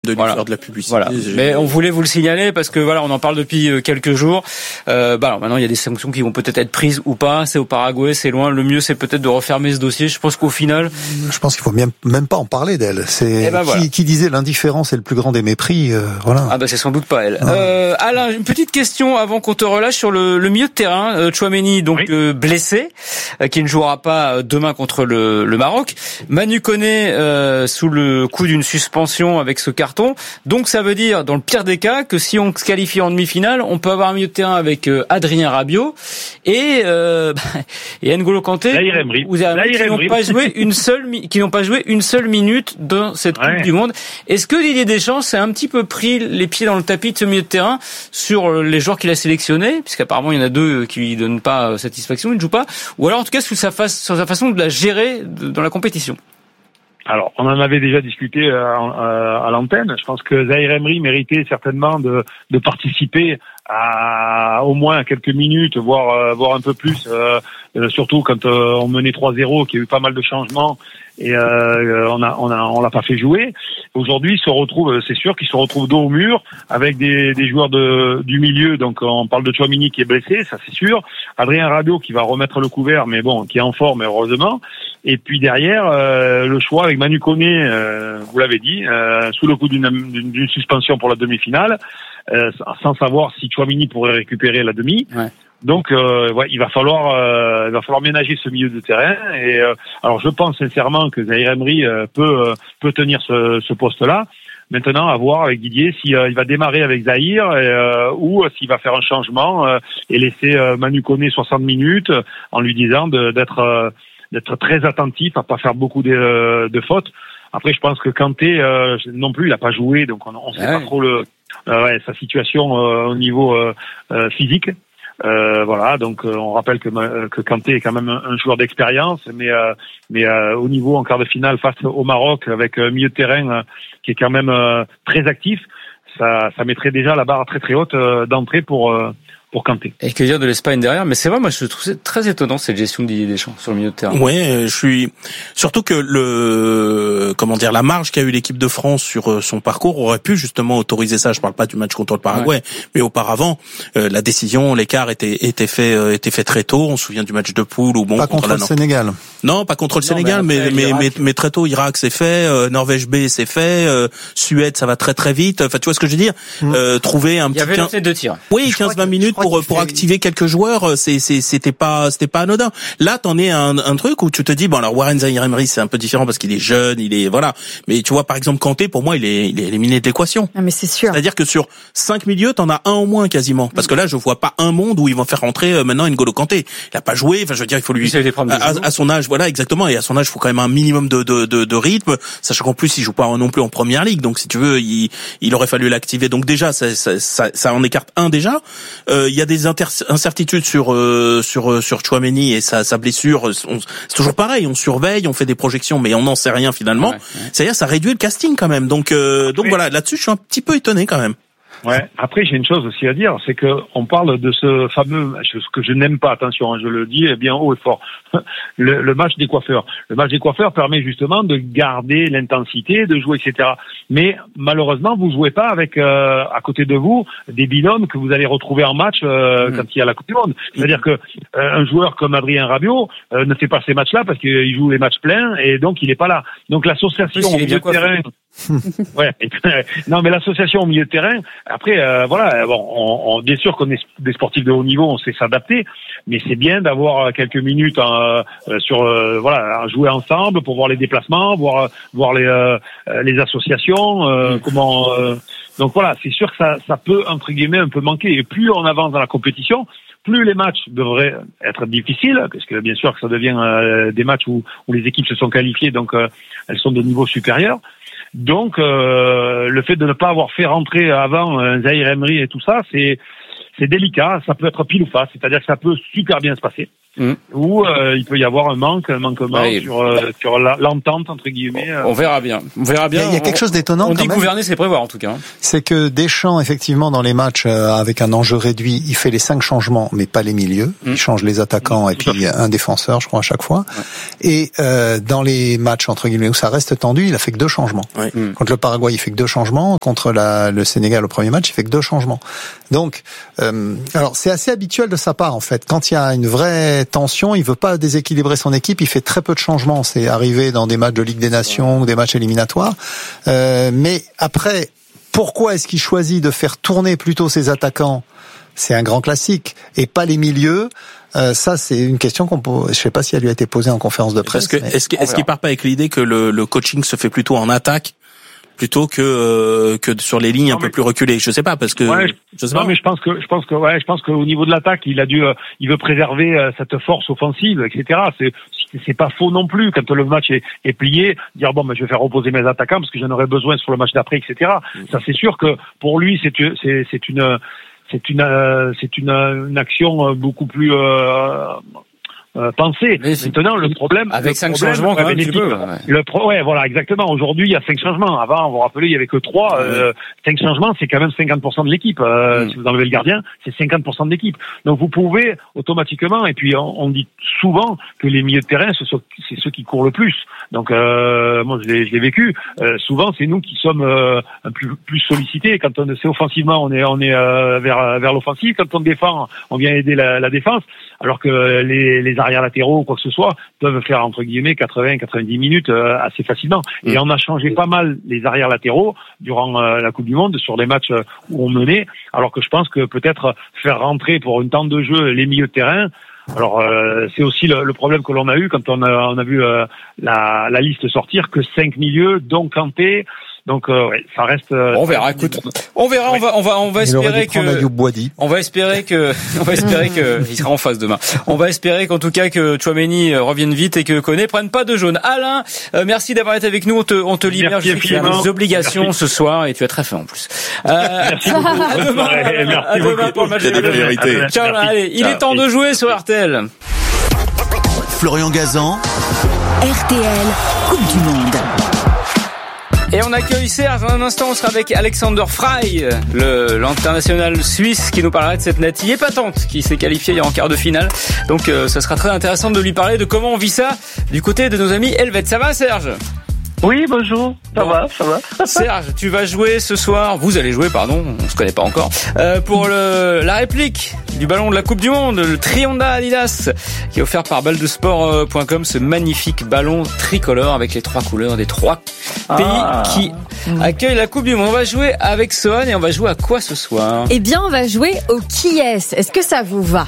de lui faire de la publicité. Voilà. Mais on voulait vous le signaler parce que voilà, on en parle depuis quelques jours. Alors maintenant, il y a des sanctions qui vont peut-être être prises ou pas. C'est au Paraguay, c'est loin. Le mieux, c'est peut-être de refermer ce dossier. Je pense qu'au final, je pense qu'il faut même pas en parler d'elle. C'est qui disait l'indifférence est le plus grand des mépris. Voilà. Ah c'est sans doute pas elle. Alain, une petite question avant qu'on te relâche sur le milieu de terrain. Tchouaméni blessé, qui ne jouera pas demain contre le Maroc. Manu Koné sous le coup d'une suspension avec ce carton. Donc ça veut dire, dans le pire des cas, que si on se qualifie en demi-finale, on peut avoir un milieu de terrain avec Adrien Rabiot et N'Golo Kanté, qui n'ont pas joué une seule minute dans cette Coupe du Monde. Est-ce que Didier Deschamps s'est un petit peu pris les pieds dans le tapis de ce milieu de terrain sur les joueurs qu'il a sélectionnés, puisqu'apparemment il y en a 2 qui lui donnent pas satisfaction, ils ne jouent pas, ou alors en tout cas sur sa façon de la gérer dans la compétition? Alors, on en avait déjà discuté à l'antenne. Je pense que Zahir Emery méritait certainement de participer à au moins quelques minutes, voire un peu plus, surtout quand on menait 3-0, qu'il y a eu pas mal de changements et on l'a pas fait jouer. Aujourd'hui, c'est sûr qu'il se retrouve dos au mur avec des joueurs du milieu. Donc on parle de Tchouaméni qui est blessé, ça c'est sûr. Adrien Rabiot qui va remettre le couvert, mais bon, qui est en forme heureusement. Et puis derrière, le choix avec Manu Koné, vous l'avez dit, sous le coup d'une suspension pour la demi-finale, sans savoir si Tchouaméni pourrait récupérer la demi. Ouais. Donc, il va falloir ménager ce milieu de terrain. Et alors, je pense sincèrement que Zahir Emery peut tenir ce poste-là. Maintenant, à voir avec Didier s'il va démarrer avec Zahir ou s'il va faire un changement et laisser Manu Koné 60 minutes en lui disant d'être très attentif, à pas faire beaucoup de fautes. Après, je pense que Kanté non plus, il a pas joué, donc on sait pas trop sa situation au niveau physique. Voilà, donc on rappelle que Kanté est quand même un joueur d'expérience, mais au niveau en quart de finale face au Maroc avec un milieu de terrain qui est quand même très actif, ça mettrait déjà la barre très très haute d'entrée pour Kanté. Et que dire de l'Espagne derrière? Mais c'est vrai, moi je trouve c'est très étonnant cette gestion de Didier Deschamps sur le milieu de terrain. Ouais, je suis surtout que la marge qu'a eu l'équipe de France sur son parcours aurait pu justement autoriser ça. Je parle pas du match contre le Paraguay, mais auparavant la décision, l'écart était fait très tôt. On se souvient du match de poule ou pas contre le Sénégal. Non, pas contre le Sénégal, mais très tôt Irak c'est fait, Norvège B c'est fait, Suède ça va très très vite. Enfin tu vois ce que je veux dire? Trouver un petit 2 tirs. Oui, 15-20 minutes pour activer quelques joueurs, c'était pas anodin. Là, t'en es un truc où tu te dis bon alors Warren Zahir Emery c'est un peu différent parce qu'il est jeune, mais tu vois par exemple Kanté pour moi il est éliminé de l'équation. Ah mais c'est sûr. C'est-à-dire que sur 5 milieux, t'en as un au moins quasiment parce que là je vois pas un monde où ils vont faire rentrer maintenant N'Golo Kanté. Il a pas joué, enfin je veux dire il faut lui à son âge, voilà exactement, et à son âge il faut quand même un minimum de rythme, sachant qu'en plus il joue pas non plus en première ligue, donc si tu veux il aurait fallu l'activer. Donc déjà ça en écarte un déjà. Il y a des incertitudes sur Tchouaméni et sa blessure. C'est toujours pareil, on surveille, on fait des projections, mais on n'en sait rien finalement. C'est-à-dire ça réduit le casting quand même. Donc voilà, là-dessus je suis un petit peu étonné quand même. Ouais. Après, j'ai une chose aussi à dire, c'est que on parle de ce fameux, ce que je n'aime pas, attention, je le dis bien haut et fort, le match des coiffeurs. Le match des coiffeurs permet justement de garder l'intensité, de jouer, etc. Mais malheureusement, vous jouez pas avec à côté de vous des binômes que vous allez retrouver en match quand il y a la Coupe du Monde. C'est-à-dire que un joueur comme Adrien Rabiot ne fait pas ces matchs-là parce qu'il joue les matchs pleins et donc il est pas là. Donc l'association au milieu de terrain. Non, mais l'association au milieu de terrain. Après, bien sûr qu'on est des sportifs de haut niveau, on sait s'adapter, mais c'est bien d'avoir quelques minutes à jouer ensemble pour voir les déplacements, voir les associations, donc voilà, c'est sûr que ça peut entre guillemets un peu manquer. Et plus on avance dans la compétition, plus les matchs devraient être difficiles, parce que bien sûr que ça devient des matchs où les équipes se sont qualifiées, donc elles sont de niveau supérieur. Donc le fait de ne pas avoir fait rentrer avant Zahir Emery et tout ça, c'est délicat, ça peut être pile ou face, c'est-à-dire que ça peut super bien se passer où il peut y avoir un manquement sur l'entente entre guillemets. On verra bien. Il y a quelque chose d'étonnant. On dit gouverner, c'est prévoir en tout cas. C'est que Deschamps, effectivement, dans les matchs avec un enjeu réduit, il fait les 5 changements, mais pas les milieux. Il change les attaquants et puis un défenseur, je crois, à chaque fois. Et dans les matchs entre guillemets où ça reste tendu, il a fait que 2 changements. Contre le Paraguay, il fait que 2 changements. Contre le Sénégal au premier match, il fait que 2 changements. Donc, alors c'est assez habituel de sa part en fait. Quand il y a une vraie tension, il veut pas déséquilibrer son équipe, il fait très peu de changements. C'est arrivé dans des matchs de Ligue des Nations ou des matchs éliminatoires. Mais après, pourquoi est-ce qu'il choisit de faire tourner plutôt ses attaquants? C'est un grand classique. Et pas les milieux. Ça, c'est une question je sais pas si elle lui a été posée en conférence de presse. Est-ce qu'il part pas avec l'idée que le coaching se fait plutôt en attaque plutôt que sur les lignes un peu plus reculées? Je sais pas, parce que je sais pas. Mais je pense que au niveau de l'attaque, il veut préserver cette force offensive, etc. C'est pas faux non plus quand le match est plié, dire bon, je vais faire reposer mes attaquants parce que j'en aurai besoin sur le match d'après, etc. Ça, c'est sûr que pour lui, c'est une action beaucoup plus pensée. Maintenant, le problème avec 5 changements quand même, tu peux. Voilà, exactement. Aujourd'hui, il y a 5 changements. Avant, vous vous rappelez, il y avait que 3. 5 changements, c'est quand même 50% de l'équipe. Si vous enlevez le gardien, c'est 50% de l'équipe. Donc vous pouvez automatiquement, et puis on dit souvent que les milieux de terrain, c'est ceux qui courent le plus. Donc moi, je l'ai vécu. Souvent, c'est nous qui sommes plus sollicités. Quand on sait offensivement, on est vers l'offensive. Quand on défend, on vient aider la défense. Alors que les arrières latéraux ou quoi que ce soit peuvent faire entre guillemets 80-90 minutes assez facilement. Et on a changé pas mal les arrières latéraux durant la Coupe du Monde sur des matchs où on menait, alors que je pense que peut-être faire rentrer pour une temps de jeu les milieux de terrain. Alors c'est aussi le problème que l'on a eu quand on a vu la liste sortir, que 5 milieux, dont Kanté. Donc ça reste. On verra. Écoute, on verra. On va espérer que. On va espérer que il sera en face demain. On va espérer qu'en tout cas que Tchouaméni revienne vite et que Koné prenne pas de jaune. Alain, merci d'avoir été avec nous. On te libère. Merci, tu as des obligations ce soir et tu as très faim en plus. Merci beaucoup. À demain pour le match de la vérité. Ciao. Allez, il est temps de jouer sur RTL. Florian Gazan. RTL Coupe du Monde. Et on accueille Serge. Dans un instant, on sera avec Alexander Frey, l'international suisse, qui nous parlera de cette Nati épatante qui s'est qualifiée en quart de finale. Donc, ça sera très intéressant de lui parler de comment on vit ça du côté de nos amis helvètes. Ça va, Serge ? Oui, bonjour. Ça va. Serge, tu vas jouer ce soir. Vous allez jouer, pardon. On se connaît pas encore. Pour la réplique du ballon de la Coupe du Monde, le Trionda Adidas, qui est offert par baldesport.com, ce magnifique ballon tricolore avec les 3 couleurs des 3 pays qui accueillent la Coupe du Monde. On va jouer avec Sohan et on va jouer à quoi ce soir ? Eh bien, on va jouer au qui est-ce. Est-ce que ça vous va ?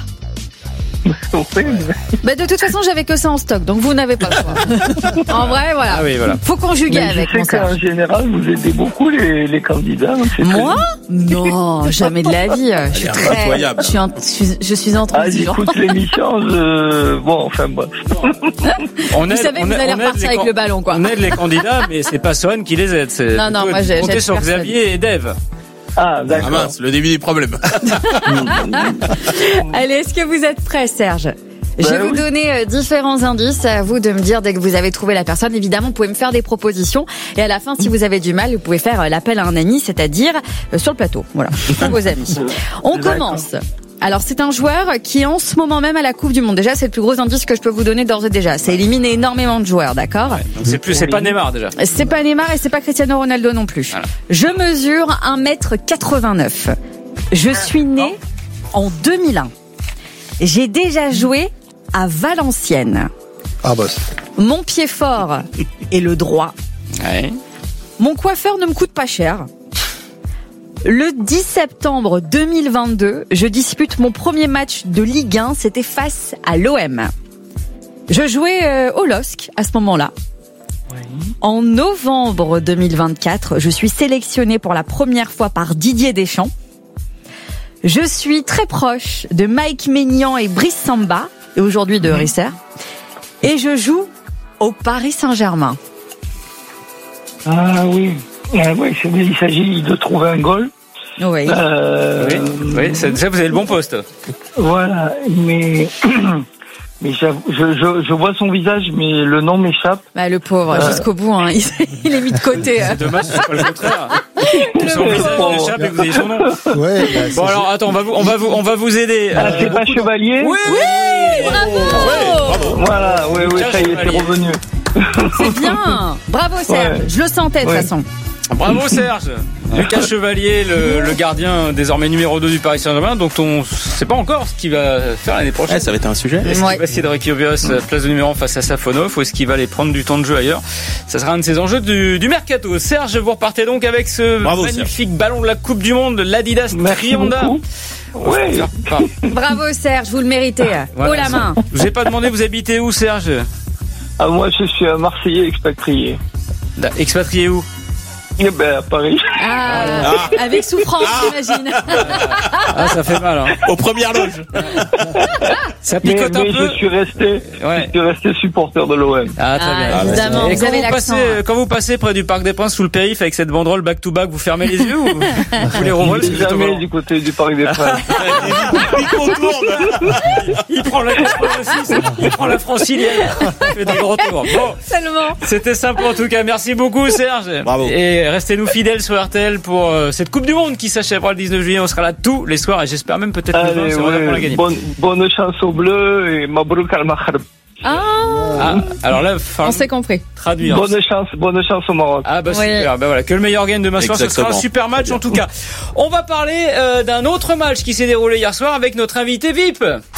Bah de toute façon, j'avais que ça en stock, donc vous n'avez pas le choix. En vrai, voilà. Ah oui, voilà. Faut conjuguer avec. Je sais qu'en général, vous aidez beaucoup les candidats. Moi ? Non, jamais de la vie. Je suis incroyable. Je suis en transition. J'écoute l'émission. Bon, enfin bref. Vous savez que vous allez repartir avec le ballon, quoi. On aide les candidats, mais c'est pas Sohan qui les aide. Non, moi j'ai compter sur Xavier et Dave. Ah, d'accord. Ah mince, le début du problème. Allez, est-ce que vous êtes prêts, Serge ? Je vais vous donner différents indices. À vous de me dire dès que vous avez trouvé la personne. Évidemment, vous pouvez me faire des propositions. Et à la fin, si vous avez du mal, vous pouvez faire l'appel à un ami, c'est-à-dire sur le plateau. Voilà, pour vos amis. On commence. Alors, c'est un joueur qui est en ce moment même à la Coupe du Monde. Déjà, c'est le plus gros indice que je peux vous donner d'ores et déjà. Ça élimine énormément de joueurs, d'accord ? Ouais, c'est pas Neymar déjà. C'est pas Neymar et c'est pas Cristiano Ronaldo non plus. Voilà. Je mesure 1m89. Je suis né en 2001. J'ai déjà joué à Valenciennes. Ah boss. Mon pied fort est le droit. Ouais. Mon coiffeur ne me coûte pas cher. Le 10 septembre 2022, je dispute mon premier match de Ligue 1, c'était face à l'OM. Je jouais au LOSC à ce moment-là. Oui. En novembre 2024, je suis sélectionné pour la première fois par Didier Deschamps. Je suis très proche de Mike Maignan et Brice Samba, et aujourd'hui de Risser. Et je joue au Paris Saint-Germain. Ah oui. Oui, il s'agit de trouver un goal. Oui. Oui, ça vous avez le bon poste. Voilà, mais Mais je vois son visage, mais le nom m'échappe. Bah, le pauvre, jusqu'au bout, hein. Il est mis de côté. C'est dommage, c'est pas le contraire. Son visage m'échappe et que vous ayez son nom. Ouais, bah, Bon, alors, attends, on va vous aider. Ah, c'est pas Chevalier? Oui, bravo! Voilà, oui, ça y est, c'est revenu. C'est bien. Bravo, Serge. Je le sentais, de toute façon. Bravo Serge. Lucas Chevalier, le gardien désormais numéro 2 du Paris Saint-Germain, donc on sait pas encore ce qu'il va faire l'année prochaine. Ça va être un sujet. Est-ce qu'il va essayer de récupérer sa place de numéro 1 face à Safonov, ou est-ce qu'il va aller prendre du temps de jeu ailleurs? Ça sera un de ses enjeux du mercato. Serge, vous repartez donc avec ce magnifique ballon de la Coupe du Monde, l'Adidas Trianda. Ouais. Bravo Serge, vous le méritez. Voilà, Haut la main. Je vous ai pas demandé vous habitez où, Serge? Ah, moi, je suis un Marseillais expatrié. Expatrié où? Eh ben, à Paris. Avec souffrance, j'imagine. Ah, ça fait mal, hein. Aux premières loges. Ça picote un peu. Je suis resté supporter de l'OM. Ah, très bien. Évidemment, Et vous avez l'accent. quand vous passez près du Parc des Princes sous le périph' avec cette banderole back-to-back, vous fermez les yeux ou vous les rouvrez? Jamais du côté du Parc des Princes. Il contourne. Il prend la il prend la francilienne. Il fait des gros tours. Bon. Tellement. C'était sympa en tout cas. Merci beaucoup, Serge. Bravo. Et restez-nous fidèles sur RTL pour cette Coupe du Monde qui s'achèvera le 19 juillet. On sera là tous les soirs et j'espère même peut-être le 20 si on va la gagner. Bonne chance aux Bleus et Mabrouk al-Maghreb. Alors là, on s'est compris. Traduire. Bonne chance au Maroc. Ah bah super, bah voilà, que le meilleur gagne demain soir, ce sera un super match en tout cas. On va parler d'un autre match qui s'est déroulé hier soir avec notre invité VIP.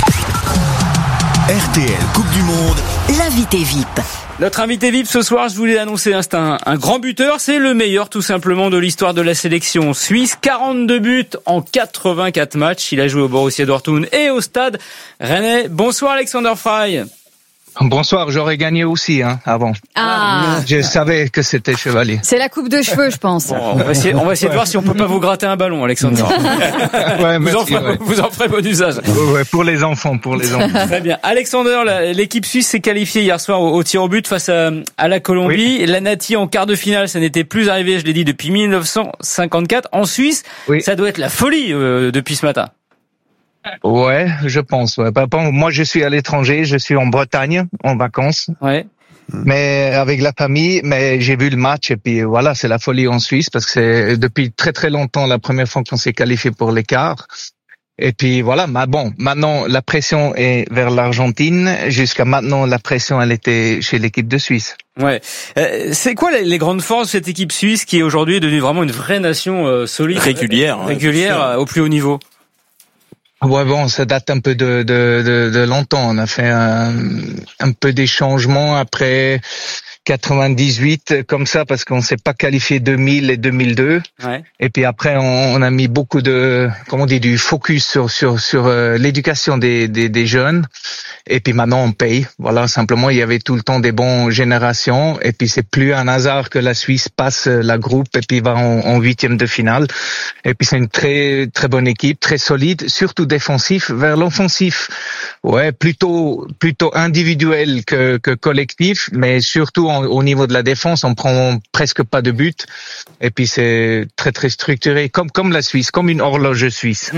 RTL Coupe du Monde. L'invité VIP. Notre invité VIP ce soir, je vous l'ai annoncé, c'est un grand buteur, c'est le meilleur tout simplement de l'histoire de la sélection suisse. 42 buts en 84 matchs, il a joué au Borussia Dortmund et au Stade Rennais. Bonsoir Alexander Frey. Bonsoir, j'aurais gagné aussi avant. Je savais que c'était Chevalier. C'est la coupe de cheveux, je pense. Bon, on va essayer de voir si on peut pas vous gratter un ballon, Alexander. Ouais, vous en ferez bon usage. Ouais, pour les enfants. Très bien. Alexander, l'équipe suisse s'est qualifiée hier soir au tir au but face à la Colombie. Oui. La Nati en quart de finale, ça n'était plus arrivé, je l'ai dit, depuis 1954. En Suisse, ça doit être la folie depuis ce matin. Ouais, je pense. Ouais. Moi, je suis à l'étranger, je suis en Bretagne, en vacances. Ouais. Mais avec la famille, mais j'ai vu le match et puis voilà, c'est la folie en Suisse parce que c'est depuis très très longtemps la première fois qu'on s'est qualifié pour les quarts. Et puis voilà, maintenant la pression est vers l'Argentine. Jusqu'à maintenant, la pression elle était chez l'équipe de Suisse. Ouais. C'est quoi les grandes forces de cette équipe suisse qui est aujourd'hui devenue vraiment une vraie nation solide, régulière au plus haut niveau? Ouais, ça date un peu de longtemps. On a fait un peu des changements après 98 comme ça parce qu'on s'est pas qualifié 2000 et 2002. Ouais. Et puis après on a mis beaucoup de du focus sur l'éducation des jeunes. Et puis maintenant on paye. Voilà, simplement il y avait tout le temps des bonnes générations et puis c'est plus un hasard que la Suisse passe la groupe et puis va en huitième de finale. Et puis c'est une très très bonne équipe, très solide, surtout défensif. Vers l'offensif, ouais, plutôt individuel que collectif, mais surtout au niveau de la défense, on prend presque pas de but. Et puis c'est très très structuré, comme la Suisse, comme une horloge suisse.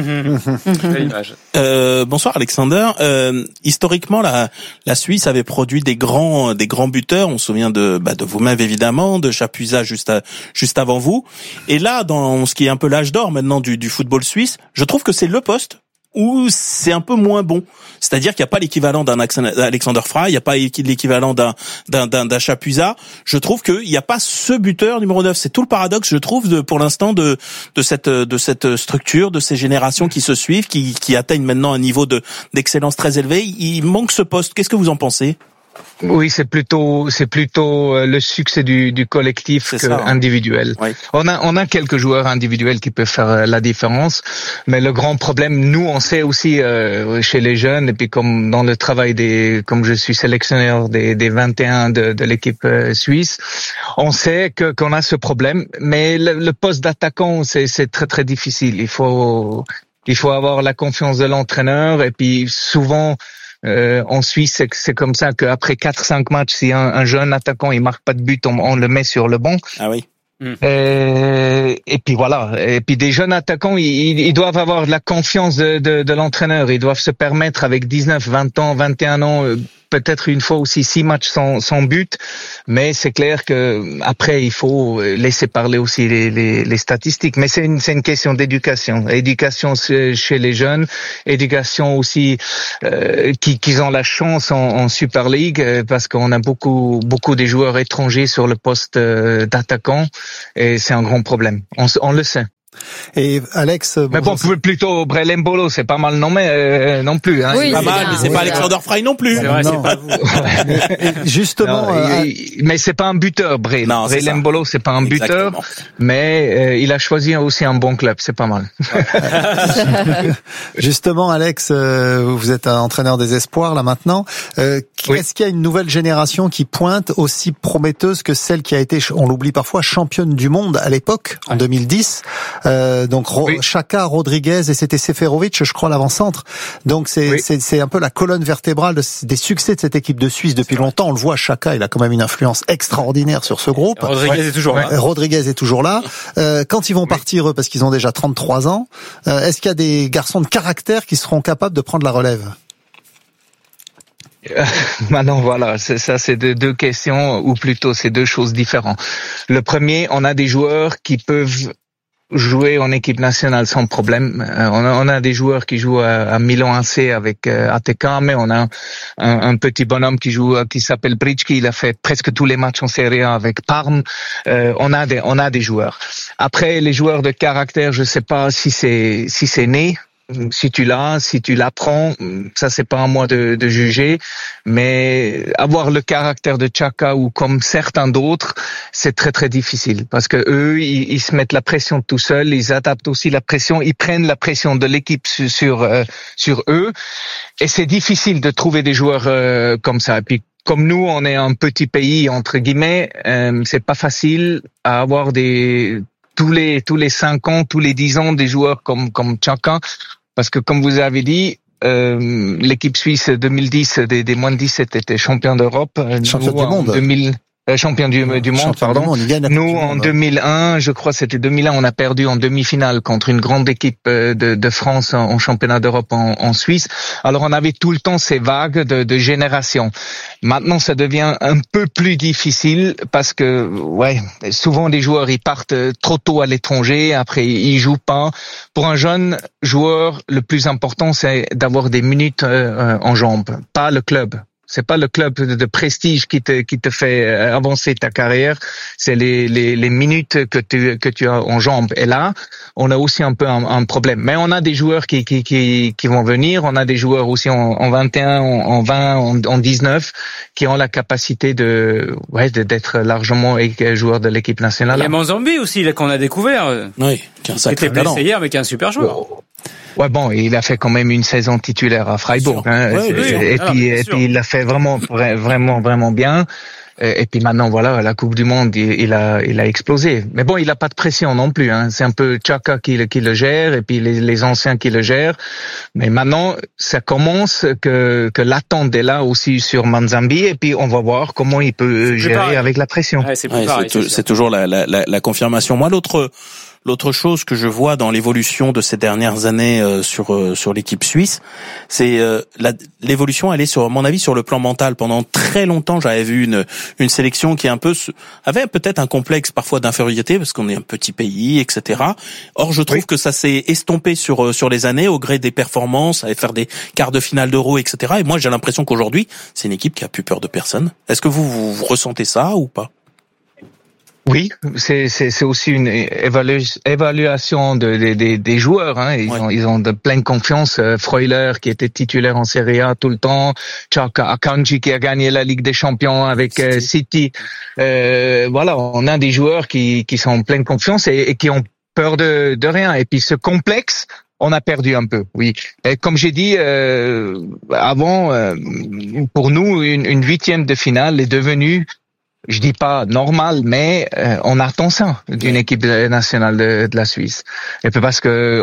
Bonsoir Alexander. Historiquement, la Suisse avait produit des grands buteurs. On se souvient de vous-même évidemment, de Chapuisat juste avant vous. Et là, dans ce qui est un peu l'âge d'or maintenant du football suisse, je trouve que c'est le poste où c'est un peu moins bon. C'est-à-dire qu'il n'y a pas l'équivalent d'un Alexander Frey, il n'y a pas l'équivalent d'un Chapuisat. Je trouve qu'il n'y a pas ce buteur numéro 9. C'est tout le paradoxe, je trouve, pour l'instant de cette structure, de ces générations qui se suivent, qui atteignent maintenant un niveau d'excellence très élevé. Il manque ce poste. Qu'est-ce que vous en pensez? Oui, c'est plutôt le succès du collectif que individuel. Oui. On a quelques joueurs individuels qui peuvent faire la différence, mais le grand problème, nous, on sait aussi chez les jeunes et puis comme dans le travail comme je suis sélectionneur des 21 de l'équipe suisse, on sait qu'on a ce problème, mais le poste d'attaquant, c'est très très difficile. Il faut avoir la confiance de l'entraîneur et puis souvent en Suisse, c'est comme ça qu'après 4-5 matchs, si un jeune attaquant il marque pas de but, on le met sur le banc. Ah oui. Et puis voilà. Et puis des jeunes attaquants, ils doivent avoir de la confiance de l'entraîneur. Ils doivent se permettre avec 19, 20 ans, 21 ans, peut-être une fois aussi 6 matchs sans but. Mais c'est clair que après il faut laisser parler aussi les statistiques. Mais c'est une question d'éducation. Éducation chez les jeunes, éducation aussi qu'ils ont la chance en Super League parce qu'on a beaucoup des joueurs étrangers sur le poste d'attaquant. Et c'est un grand problème. On le sait. Et Alex, mais bon, plutôt Brelem Bolo, c'est pas mal nommé non plus. Hein. Oui, pas mal, mais c'est pas Alexander Frey non plus. C'est vrai, c'est pas vous. Justement, mais c'est pas un buteur, Brelem Bolo, c'est pas un buteur, mais il a choisi aussi un bon club, c'est pas mal. Justement, Alex, vous êtes un entraîneur des espoirs là maintenant. Est-ce qu'il y a une nouvelle génération qui pointe aussi prometteuse que celle qui a été, on l'oublie parfois, championne du monde à l'époque, en 2010? Xhaka, Rodriguez et c'était Seferovic, je crois, l'avant-centre. Donc c'est un peu la colonne vertébrale des succès de cette équipe de Suisse depuis longtemps. On le voit, Xhaka, il a quand même une influence extraordinaire sur ce groupe. Rodriguez est toujours là. Rodriguez est toujours là. Quand ils vont partir, eux, parce qu'ils ont déjà 33 ans, est-ce qu'il y a des garçons de caractère qui seront capables de prendre la relève? Maintenant, voilà, c'est deux questions, ou plutôt c'est deux choses différentes. Le premier, on a des joueurs qui peuvent jouer en équipe nationale sans problème. On a des joueurs qui jouent à Milan AC avec ATK, mais on a un petit bonhomme qui s'appelle Britschki. Il a fait presque tous les matchs en Serie A avec Parme. On a des joueurs. Après, les joueurs de caractère, je sais pas si c'est né. Si tu l'apprends, ça c'est pas à moi de juger, mais avoir le caractère de Xhaka ou comme certains d'autres, c'est très très difficile parce que eux, ils se mettent la pression tout seuls, ils adaptent aussi la pression, ils prennent la pression de l'équipe sur eux, et c'est difficile de trouver des joueurs comme ça. Et puis comme nous, on est un petit pays entre guillemets, c'est pas facile à avoir tous les 5 ans, tous les 10 ans des joueurs comme Xhaka. Parce que comme vous avez dit, l'équipe suisse 2010 des moins de 17 était champion d'Europe. Champion du monde. Champion du monde, pardon. Nous, en 2001, je crois c'était 2001, on a perdu en demi-finale contre une grande équipe de France en championnat d'Europe en Suisse. Alors on avait tout le temps ces vagues de génération. Maintenant, ça devient un peu plus difficile parce que, souvent des joueurs ils partent trop tôt à l'étranger, après ils jouent pas. Pour un jeune joueur, le plus important c'est d'avoir des minutes en jambes, pas le club. C'est pas le club de prestige qui te fait avancer ta carrière, c'est les minutes que tu as en jambes. Et là, on a aussi un peu un problème. Mais on a des joueurs qui vont venir, on a des joueurs aussi en 21, en 20, en 19 qui ont la capacité d'être largement joueurs de l'équipe nationale. Il y a Manzambi aussi là qu'on a découvert. Oui, qui a un sacré talent. Qui était blessé hier mais qui est un super joueur. Ouais, bon, il a fait quand même une saison titulaire à Freiburg, et puis il l'a fait vraiment bien. Et puis maintenant, voilà, la Coupe du Monde, il a explosé. Mais bon, il a pas de pression non plus, hein. C'est un peu Xhaka qui le gère, et puis les anciens qui le gèrent. Mais maintenant, ça commence que l'attente est là aussi sur Manzambi, et puis on va voir comment il peut gérer avec la pression. Ouais, c'est toujours la confirmation. Moi, l'autre chose que je vois dans l'évolution de ces dernières années sur l'équipe suisse, c'est l'évolution. Elle est à mon avis sur le plan mental. Pendant très longtemps, j'avais vu une sélection qui avait peut-être un complexe parfois d'infériorité parce qu'on est un petit pays, etc. Or, je trouve que ça s'est estompé sur les années au gré des performances, à faire des quarts de finale d'Euro, etc. Et moi, j'ai l'impression qu'aujourd'hui, c'est une équipe qui a plus peur de personne. Est-ce que vous ressentez ça ou pas? Oui, c'est aussi une évaluation des joueurs, hein. Ils ont de pleine confiance. Freuler qui était titulaire en Serie A tout le temps, Xhaka, Akanji qui a gagné la Ligue des Champions avec City. Voilà, on a des joueurs qui sont en pleine confiance et qui ont peur de rien. Et puis ce complexe, on a perdu un peu, oui. Et comme j'ai dit avant, pour nous, une 8e de finale est devenue, je dis pas normal, mais on attend ça d'une équipe nationale de la Suisse. Et puis parce que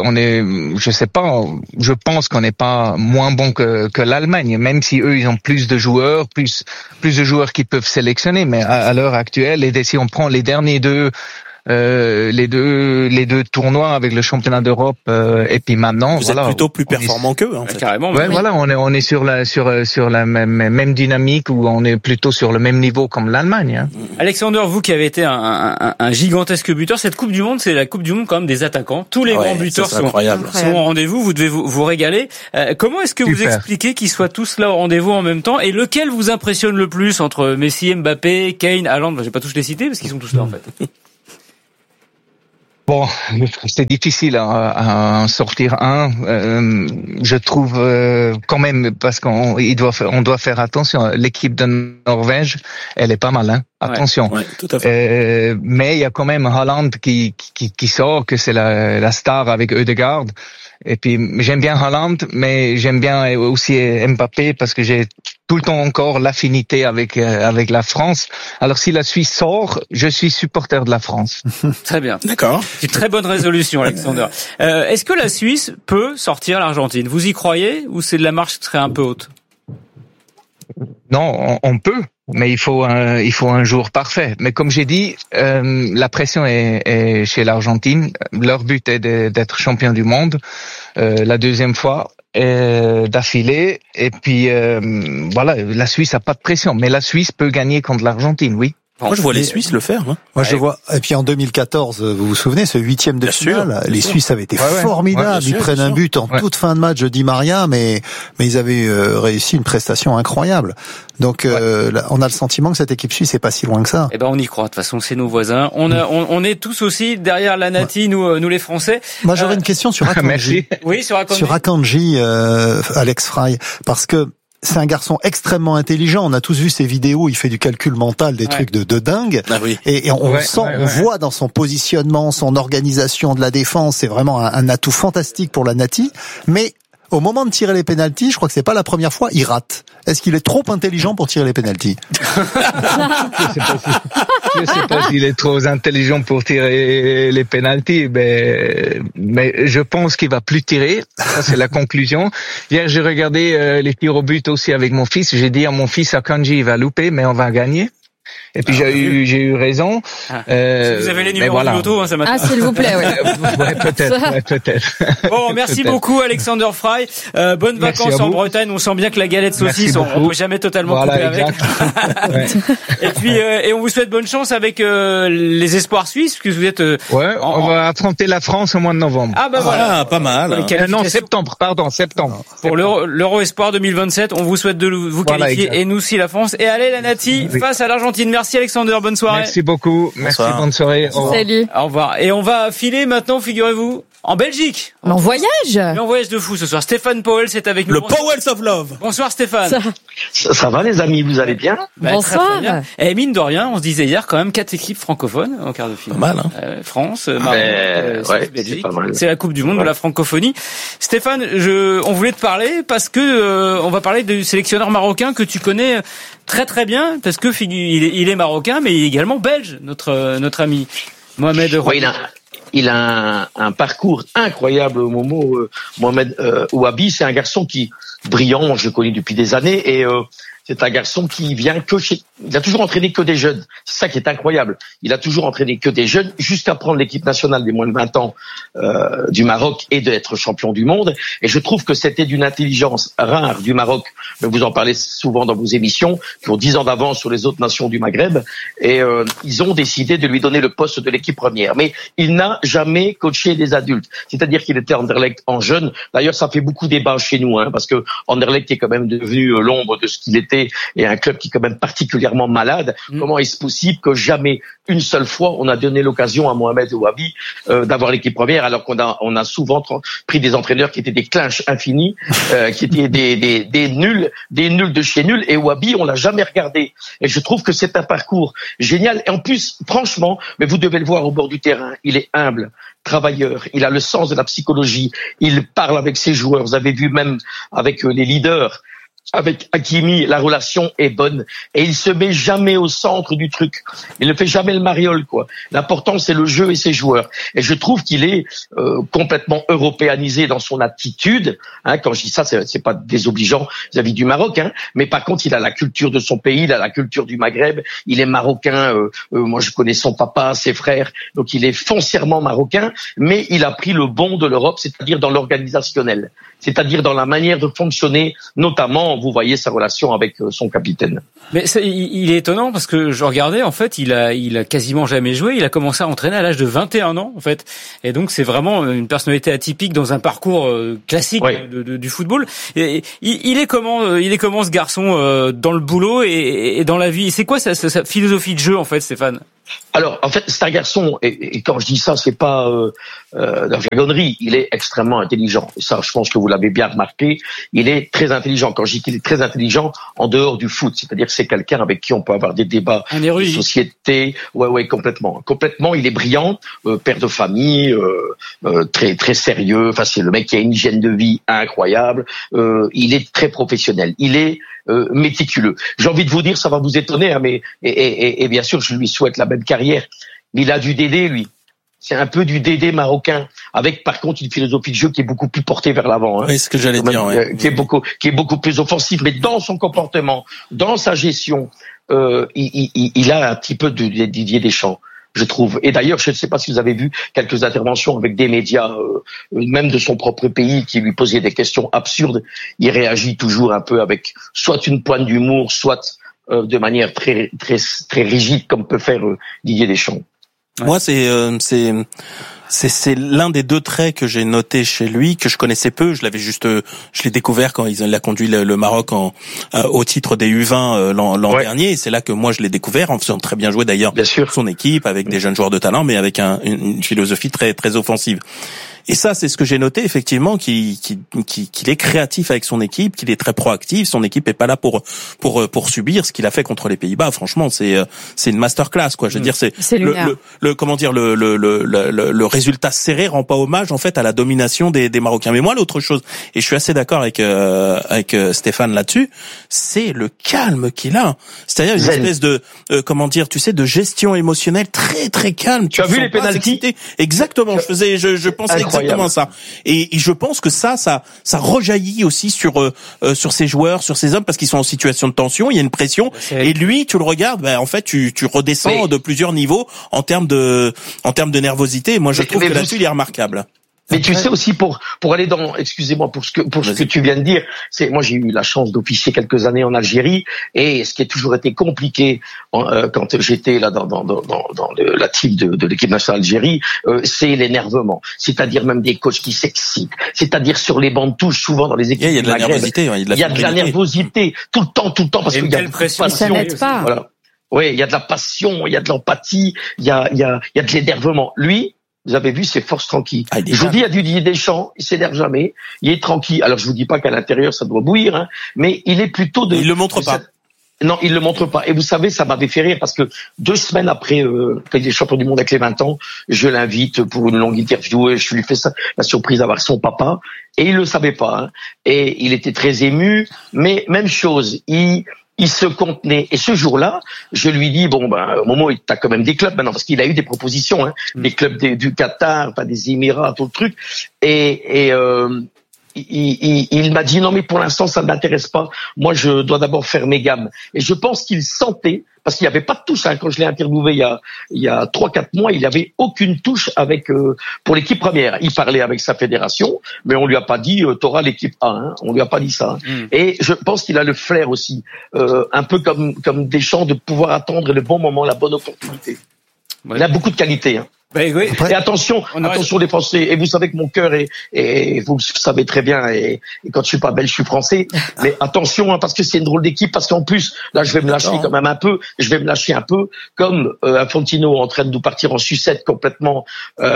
je pense qu'on n'est pas moins bon que l'Allemagne, même si eux ils ont plus de joueurs qui peuvent sélectionner. Mais à l'heure actuelle, et si on prend les derniers deux les deux tournois avec le championnat d'Europe et puis maintenant vous êtes plutôt plus performant qu'eux en fait. Carrément. Ouais, voilà, on est sur la même dynamique où on est plutôt sur le même niveau comme l'Allemagne. Hein. Alexander, vous qui avez été un gigantesque buteur, cette Coupe du Monde, c'est la Coupe du Monde quand même des attaquants. Tous les grands buteurs sont au rendez-vous. Vous devez vous régaler. Comment est-ce que vous expliquez qu'ils soient tous là au rendez-vous en même temps et lequel vous impressionne le plus entre Messi, Mbappé, Kane, Haaland? Je vais pas tous les citer parce qu'ils sont tous là en fait. Bon, c'est difficile à en sortir un. Je trouve quand même parce qu'on doit faire attention. L'équipe de Norvège, elle est pas mal, hein. Attention. Ouais, tout à fait. Mais il y a quand même Haaland qui sort, que c'est la star avec Ødegaard. Et puis j'aime bien Haaland, mais j'aime bien aussi Mbappé parce que j'ai tout le temps encore l'affinité avec la France. Alors si la Suisse sort, je suis supporter de la France. Très bien. D'accord. C'est une très bonne résolution, Alexander. Est-ce que la Suisse peut sortir l'Argentine? Vous y croyez ou c'est de la marche qui serait un peu haute? Non, on peut, mais il faut un jour parfait. Mais comme j'ai dit, la pression est chez l'Argentine. Leur but est d'être champion du monde la deuxième fois d'affilée. Et puis voilà, la Suisse a pas de pression, mais la Suisse peut gagner contre l'Argentine, oui. Moi, je vois les Suisses le faire. Hein. Moi, je vois. Et puis en 2014, vous vous souvenez, ce 8e de finale, les Suisses avaient été formidables. Ils prennent un but en toute fin de match de Di Maria, mais ils avaient réussi une prestation incroyable. Donc, on a le sentiment que cette équipe suisse est pas si loin que ça. Eh ben, on y croit. De toute façon, c'est nos voisins. On est tous aussi derrière la Nati, nous les Français. Moi, j'aurais une question sur Akanji. Oui, sur Akanji. Sur Akanji, Alex Frey, parce que c'est un garçon extrêmement intelligent. On a tous vu ses vidéos. Il fait du calcul mental, des trucs de dingue. Ah oui. Et on on voit dans son positionnement, son organisation de la défense, c'est vraiment un atout fantastique pour la Nati. Mais au moment de tirer les pénaltys, je crois que c'est pas la première fois, il rate. Est-ce qu'il est trop intelligent pour tirer les pénaltys? Je sais pas s'il est trop intelligent pour tirer les pénaltys, mais je pense qu'il va plus tirer. Ça, c'est la conclusion. Hier, j'ai regardé les tirs au but aussi avec mon fils. J'ai dit à mon fils, Akanji, il va louper, mais on va gagner. Et puis j'ai eu raison. Si vous avez les numéros de l'auto, hein, ça m'intéresse. Ah, s'il vous plaît, peut-être. Bon, merci beaucoup Alexander Frey. Bonnes vacances en Bretagne. On sent bien que la galette saucisse, on peut jamais totalement couper avec. Et puis et on vous souhaite bonne chance avec les espoirs suisses, puisque vous êtes. On va affronter la France au mois de novembre. Ah bah voilà, pas mal. Non, septembre. Pour l'Euro Espoir 2027, on vous souhaite de vous qualifier et nous aussi la France. Et allez la Nati face à l'Argentine. Merci Alexander, bonne soirée. Merci beaucoup. Merci, bonne soirée. Au revoir. Salut. Au revoir. Et on va filer maintenant, figurez-vous, en Belgique. En voyage. Mais en voyage de fou ce soir. Stéphane Powell, c'est avec nous. Le Powells of Love. Bonsoir Stéphane. Ça va les amis, vous allez bien? Bonsoir. Très bien. Et mine de rien, on se disait hier quand même 4 équipes francophones en quart de finale. Pas mal, hein. France, Maroc, Belgique. C'est pas mal. C'est la Coupe du Monde de la francophonie. Stéphane, on voulait te parler parce que on va parler du sélectionneur marocain que tu connais très très bien parce que il est marocain mais il est également belge, notre ami Mohamed Ouabi. Il a un parcours incroyable au moment où Mohamed Ouabi, c'est un garçon qui brillant, je le connais depuis des années et c'est un garçon qui vient coacher. Il a toujours entraîné que des jeunes. C'est ça qui est incroyable. Il a toujours entraîné que des jeunes jusqu'à prendre l'équipe nationale des moins de 20 ans du Maroc et d'être champion du monde. Et je trouve que c'était d'une intelligence rare du Maroc. Mais vous en parlez souvent dans vos émissions, qui ont 10 ans d'avance sur les autres nations du Maghreb. Et ils ont décidé de lui donner le poste de l'équipe première. Mais il n'a jamais coaché des adultes. C'est-à-dire qu'il était Anderlecht en jeune. D'ailleurs, ça fait beaucoup débat chez nous, hein, parce que Anderlecht est quand même devenu l'ombre de ce qu'il était et un club qui est quand même particulièrement malade. Comment est-ce possible que jamais une seule fois on a donné l'occasion à Mohamed Ouabi d'avoir l'équipe première alors qu'on a souvent pris des entraîneurs qui étaient des clinches infinis, qui étaient des nuls de chez nuls et Ouabi on l'a jamais regardé. Et je trouve que c'est un parcours génial et en plus franchement, mais vous devez le voir au bord du terrain, il est humble, travailleur, il a le sens de la psychologie, il parle avec ses joueurs, vous avez vu même avec les leaders. avec Hakimi, la relation est bonne et il se met jamais au centre du truc. Il ne fait jamais le mariole, quoi. L'important, c'est le jeu et ses joueurs. Et je trouve qu'il est complètement européanisé dans son attitude. Hein, quand je dis ça, c'est pas désobligeant vis-à-vis du Maroc, hein, mais par contre, il a la culture de son pays, il a la culture du Maghreb. Il est marocain. Moi, je connais son papa, ses frères, donc il est foncièrement marocain. Mais il a pris le bon de l'Europe, c'est-à-dire dans l'organisationnel, c'est-à-dire dans la manière de fonctionner, notamment. Vous voyez sa relation avec son capitaine. Mais il est étonnant parce que je regardais, en fait, il a quasiment jamais joué. Il a commencé à entraîner à l'âge de 21 ans, en fait. Et donc, c'est vraiment une personnalité atypique dans un parcours classique du football. Et il est comment ce garçon dans le boulot et dans la vie? C'est quoi sa philosophie de jeu, en fait, Stéphane? Alors, en fait, c'est un garçon, et quand je dis ça, c'est pas la jargonnerie, il est extrêmement intelligent. Et ça, je pense que vous l'avez bien remarqué, il est très intelligent. Quand je dis qu'il est très intelligent, en dehors du foot, c'est-à-dire que c'est quelqu'un avec qui on peut avoir des débats de société. Ouais, complètement. Complètement, il est brillant, père de famille, très très sérieux. Enfin, c'est le mec qui a une hygiène de vie incroyable. Il est très professionnel. Il est méticuleux. J'ai envie de vous dire, ça va vous étonner, hein, mais et bien sûr, je lui souhaite la même carrière. Mais il a du Dédé, lui. C'est un peu du Dédé marocain, avec par contre une philosophie de jeu qui est beaucoup plus portée vers l'avant. Hein. Oui, c'est ce que j'allais dire. Qui est beaucoup plus offensive, mais dans son comportement, dans sa gestion, il a un petit peu de Didier Deschamps, je trouve. Et d'ailleurs, je ne sais pas si vous avez vu quelques interventions avec des médias, même de son propre pays, qui lui posaient des questions absurdes. Il réagit toujours un peu avec soit une pointe d'humour, soit de manière très très très rigide, comme peut faire Didier Deschamps. Ouais. Moi, c'est l'un des deux traits que j'ai noté chez lui, que je connaissais peu. Je l'ai découvert quand il a conduit le Maroc au titre des U20 l'an dernier. Et c'est là que moi je l'ai découvert, en faisant très bien jouer d'ailleurs son équipe, avec des jeunes joueurs de talent, mais avec une philosophie très très offensive. Et ça, c'est ce que j'ai noté, effectivement, qu'il est créatif avec son équipe, qu'il est très proactif. Son équipe est pas là pour subir. Ce qu'il a fait contre les Pays-Bas, franchement, c'est une masterclass, quoi. Je veux dire, c'est le résultat serré rend pas hommage, en fait, à la domination des Marocains. Mais moi, l'autre chose, et je suis assez d'accord avec Stéphane là-dessus, c'est le calme qu'il a. C'est-à-dire une espèce de, de gestion émotionnelle très, très calme. Tu as vu les pénaltys? Exactement. Je pensais exactement ça. Et je pense que ça rejaillit aussi sur ces joueurs, sur ces hommes, parce qu'ils sont en situation de tension, il y a une pression. Et lui, tu le regardes, en fait, tu redescends de plusieurs niveaux en termes de nervosité. Moi, je trouve que là-dessus, il est remarquable. Mais tu sais aussi pour aller dans, excusez-moi, pour ce que tu viens de dire, moi j'ai eu la chance d'officier quelques années en Algérie, et ce qui a toujours été compliqué quand j'étais là dans la team de l'équipe nationale d'Algérie, c'est l'énervement. C'est-à-dire même des coachs qui s'excitent. C'est-à-dire sur les bancs de touche, souvent dans les équipes. Il y a de la nervosité, il y a de la nervosité tout le temps, parce qu'il y a de pression. Ça n'aide pas. Voilà. Oui, il y a de la passion, il y a de l'empathie, il y a de l'énervement. Lui, vous avez vu, c'est force tranquille. Je vous dis, il y a du Didier Deschamps, il s'énerve jamais, il est tranquille. Alors je vous dis pas qu'à l'intérieur ça doit bouillir, hein, mais il est plutôt il le montre pas. Non, il le montre pas. Et vous savez, ça m'avait fait rire parce que 2 semaines après, quand il est champion du monde avec les 20 ans, je l'invite pour une longue interview et je lui fais ça, la surprise d'avoir son papa. Et il le savait pas, hein. Et il était très ému, mais même chose, il se contenait. Et ce jour-là, je lui dis, au moment où t'as quand même des clubs maintenant, parce qu'il a eu des propositions, hein, des clubs du Qatar, des Émirats, tout le truc. Et il m'a dit, non, mais pour l'instant, ça ne m'intéresse pas. Moi, je dois d'abord faire mes gammes. Et je pense qu'il sentait, parce qu'il n'y avait pas de touche, hein, quand je l'ai interviewé il y a 3-4 mois, il n'y avait aucune touche pour l'équipe première. Il parlait avec sa fédération, mais on lui a pas dit, t'auras l'équipe A, hein. On lui a pas dit ça. Hein. Et je pense qu'il a le flair aussi, un peu comme Deschamps, de pouvoir attendre le bon moment, la bonne opportunité. Ouais. Il a beaucoup de qualité, hein. Oui. Et attention les Français. Et vous savez que mon cœur et vous le savez très bien. Et quand je suis pas belge, je suis français. Mais attention, hein, parce que c'est une drôle d'équipe. Parce qu'en plus, là, je vais me lâcher quand même un peu. Je vais me lâcher un peu, comme Infantino en train de nous partir en sucette complètement,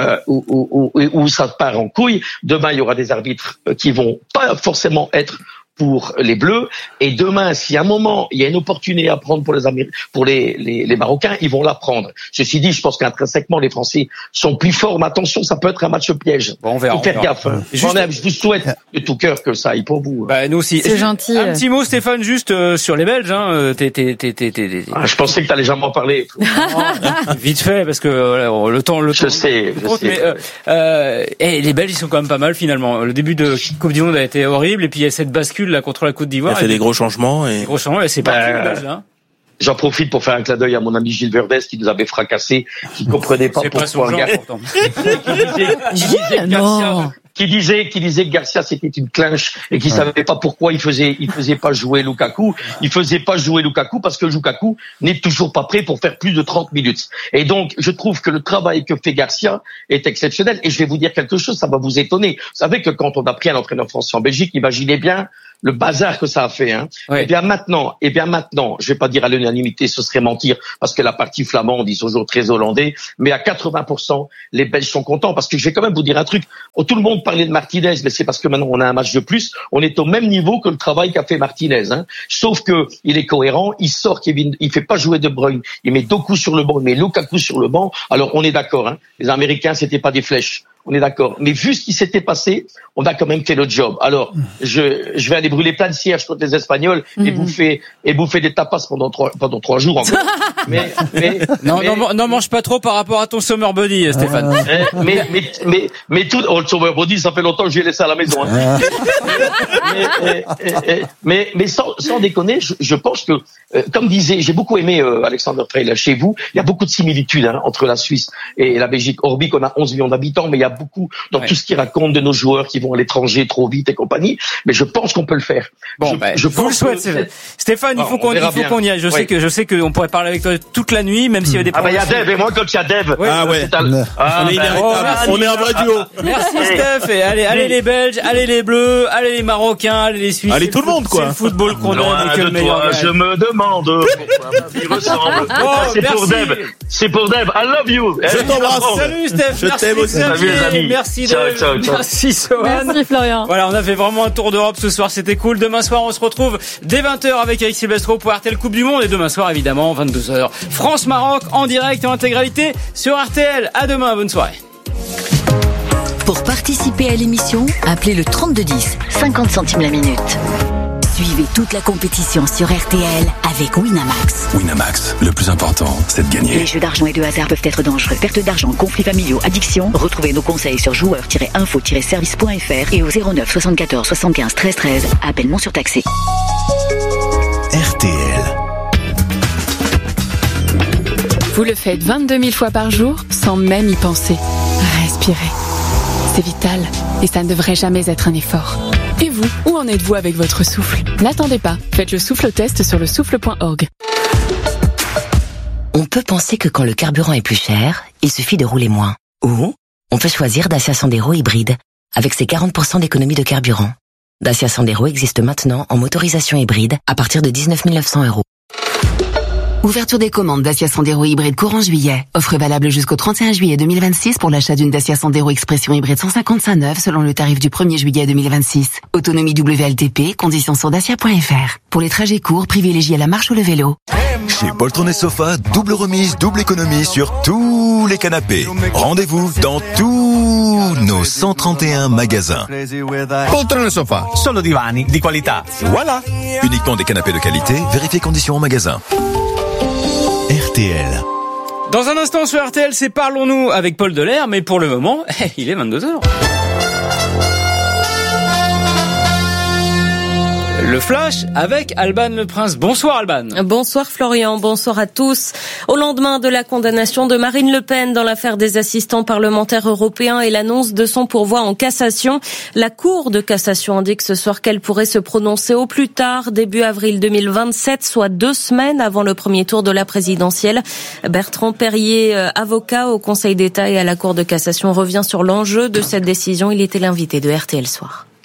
où ça part en couille. Demain, il y aura des arbitres qui vont pas forcément être pour les Bleus. Et demain, si à un moment il y a une opportunité à prendre pour les Marocains, ils vont la prendre. Ceci dit, je pense qu'intrinsèquement les Français sont plus forts. Mais attention, ça peut être un match piège. Bon, on verra. Faut faire gaffe. Je vous souhaite de tout cœur que ça aille pour vous. Nous aussi. C'est gentil. Un petit mot, Stéphane, juste sur les Belges. Je pensais que t'allais jamais en parler. Vite fait, parce que le temps. Je sais. Mais les Belges, ils sont quand même pas mal finalement. Le début de Coupe du Monde a été horrible, et puis il y a cette bascule là contre la Côte d'Ivoire. Il a fait des gros changements et c'est pas les Belges là. J'en profite pour faire un clin d'œil à mon ami Gilles Verdès qui nous avait fracassé, qui comprenait pas pourquoi qui disait que Garcia c'était une clinche et qui savait pas pourquoi il faisait pas jouer Lukaku. Il faisait pas jouer Lukaku parce que Lukaku n'est toujours pas prêt pour faire plus de 30 minutes. Et donc, je trouve que le travail que fait Garcia est exceptionnel. Et je vais vous dire quelque chose, ça va vous étonner. Vous savez que quand on a pris un entraîneur français en Belgique, imaginez bien le bazar que ça a fait, hein. Ouais. Eh bien maintenant, je vais pas dire à l'unanimité, ce serait mentir, parce que la partie flamande, ils sont toujours très hollandais, mais à 80%, les Belges sont contents, parce que je vais quand même vous dire un truc. Tout le monde parlait de Martinez, mais c'est parce que maintenant on a un match de plus, on est au même niveau que le travail qu'a fait Martinez, hein. Sauf que il est cohérent, il sort Kevin, il fait pas jouer De Bruyne, il met Doku sur le banc, il met Lukaku sur le banc. Alors on est d'accord, hein. Les Américains, c'était pas des flèches. On est d'accord. Mais vu ce qui s'était passé, on a quand même fait le job. Alors, je vais aller brûler plein de cierges contre les Espagnols et bouffer des tapas pendant 3 jours encore. Non, mange pas trop par rapport à ton summer body, Stéphane. Mais tout, le summer body, ça fait longtemps que j'ai laissé à la maison, hein. mais sans déconner, je pense que, comme disait, j'ai beaucoup aimé, Alexander Frey, chez vous, il y a beaucoup de similitudes, hein, entre la Suisse et la Belgique. Orbi, qu'on a 11 millions d'habitants, mais il y a beaucoup dans tout ce qui raconte de nos joueurs qui vont à l'étranger trop vite et compagnie, mais je pense qu'on peut le faire. Bon, je vous le souhaite, Stéphane. Il faut qu'on y aille. Je sais qu'on pourrait parler avec toi toute la nuit, même s'il y avait des problèmes. Il y a Dave, et moi quand il y a Dave. On est un vrai duo. Merci Steph. Et allez les Belges, allez les Bleus, allez les Marocains, allez les Suisses. Allez tout le monde, quoi. C'est le football qu'on aime et que le meilleur. Je me demande pourquoi ma vie ressemble. C'est pour Dave. I love you. Je t'embrasse. Salut Steph. Je t'aime aussi. Merci Dave. Merci Sohan. Merci Florian. Voilà, on a fait vraiment un tour d'Europe ce soir, c'était cool. Demain soir, on se retrouve dès 20h avec Eric Silvestro pour RTL Coupe du Monde, et demain soir évidemment 22h France-Maroc en direct et en intégralité sur RTL. À demain, bonne soirée. Pour participer à l'émission, appelez le 3210, 50 centimes la minute. Suivez toute la compétition sur RTL avec Winamax. Winamax, le plus important, c'est de gagner. Les jeux d'argent et de hasard peuvent être dangereux. Perte d'argent, conflits familiaux, addiction. Retrouvez nos conseils sur joueurs-info-service.fr et au 09 74 75 13 13. Appel non surtaxé. RTL. Vous le faites 22 000 fois par jour sans même y penser. Respirez. C'est vital et ça ne devrait jamais être un effort. Et vous, où en êtes-vous avec votre souffle ? N'attendez pas, faites le souffle test sur le souffle.org. On peut penser que quand le carburant est plus cher, il suffit de rouler moins. Ou on peut choisir Dacia Sandero hybride, avec ses 40% d'économie de carburant. Dacia Sandero existe maintenant en motorisation hybride à partir de 19 900 €. Ouverture des commandes Dacia Sandero hybride courant juillet. Offre valable jusqu'au 31 juillet 2026 pour l'achat d'une Dacia Sandero Expression hybride 155 neuve selon le tarif du 1er juillet 2026. Autonomie WLTP, conditions sur dacia.fr. Pour les trajets courts, privilégiez la marche ou le vélo. Chez Poltron et Sofa, double remise, double économie sur tous les canapés. Rendez-vous dans tous nos 131 magasins. Poltron et Sofa, solo divani di qualità. Voilà. Uniquement des canapés de qualité, vérifiez conditions en magasin. RTL. Dans un instant sur RTL, c'est Parlons-nous avec Paul Delair, mais pour le moment, il est 22h. Le Flash avec Alban Le Prince. Bonsoir Alban. Bonsoir Florian, bonsoir à tous. Au lendemain de la condamnation de Marine Le Pen dans l'affaire des assistants parlementaires européens et l'annonce de son pourvoi en cassation, la Cour de cassation indique ce soir qu'elle pourrait se prononcer au plus tard, début avril 2027, soit 2 semaines avant le premier tour de la présidentielle. Bertrand Perrier, avocat au Conseil d'État et à la Cour de cassation, revient sur l'enjeu de cette décision. Il était l'invité de RTL Soir.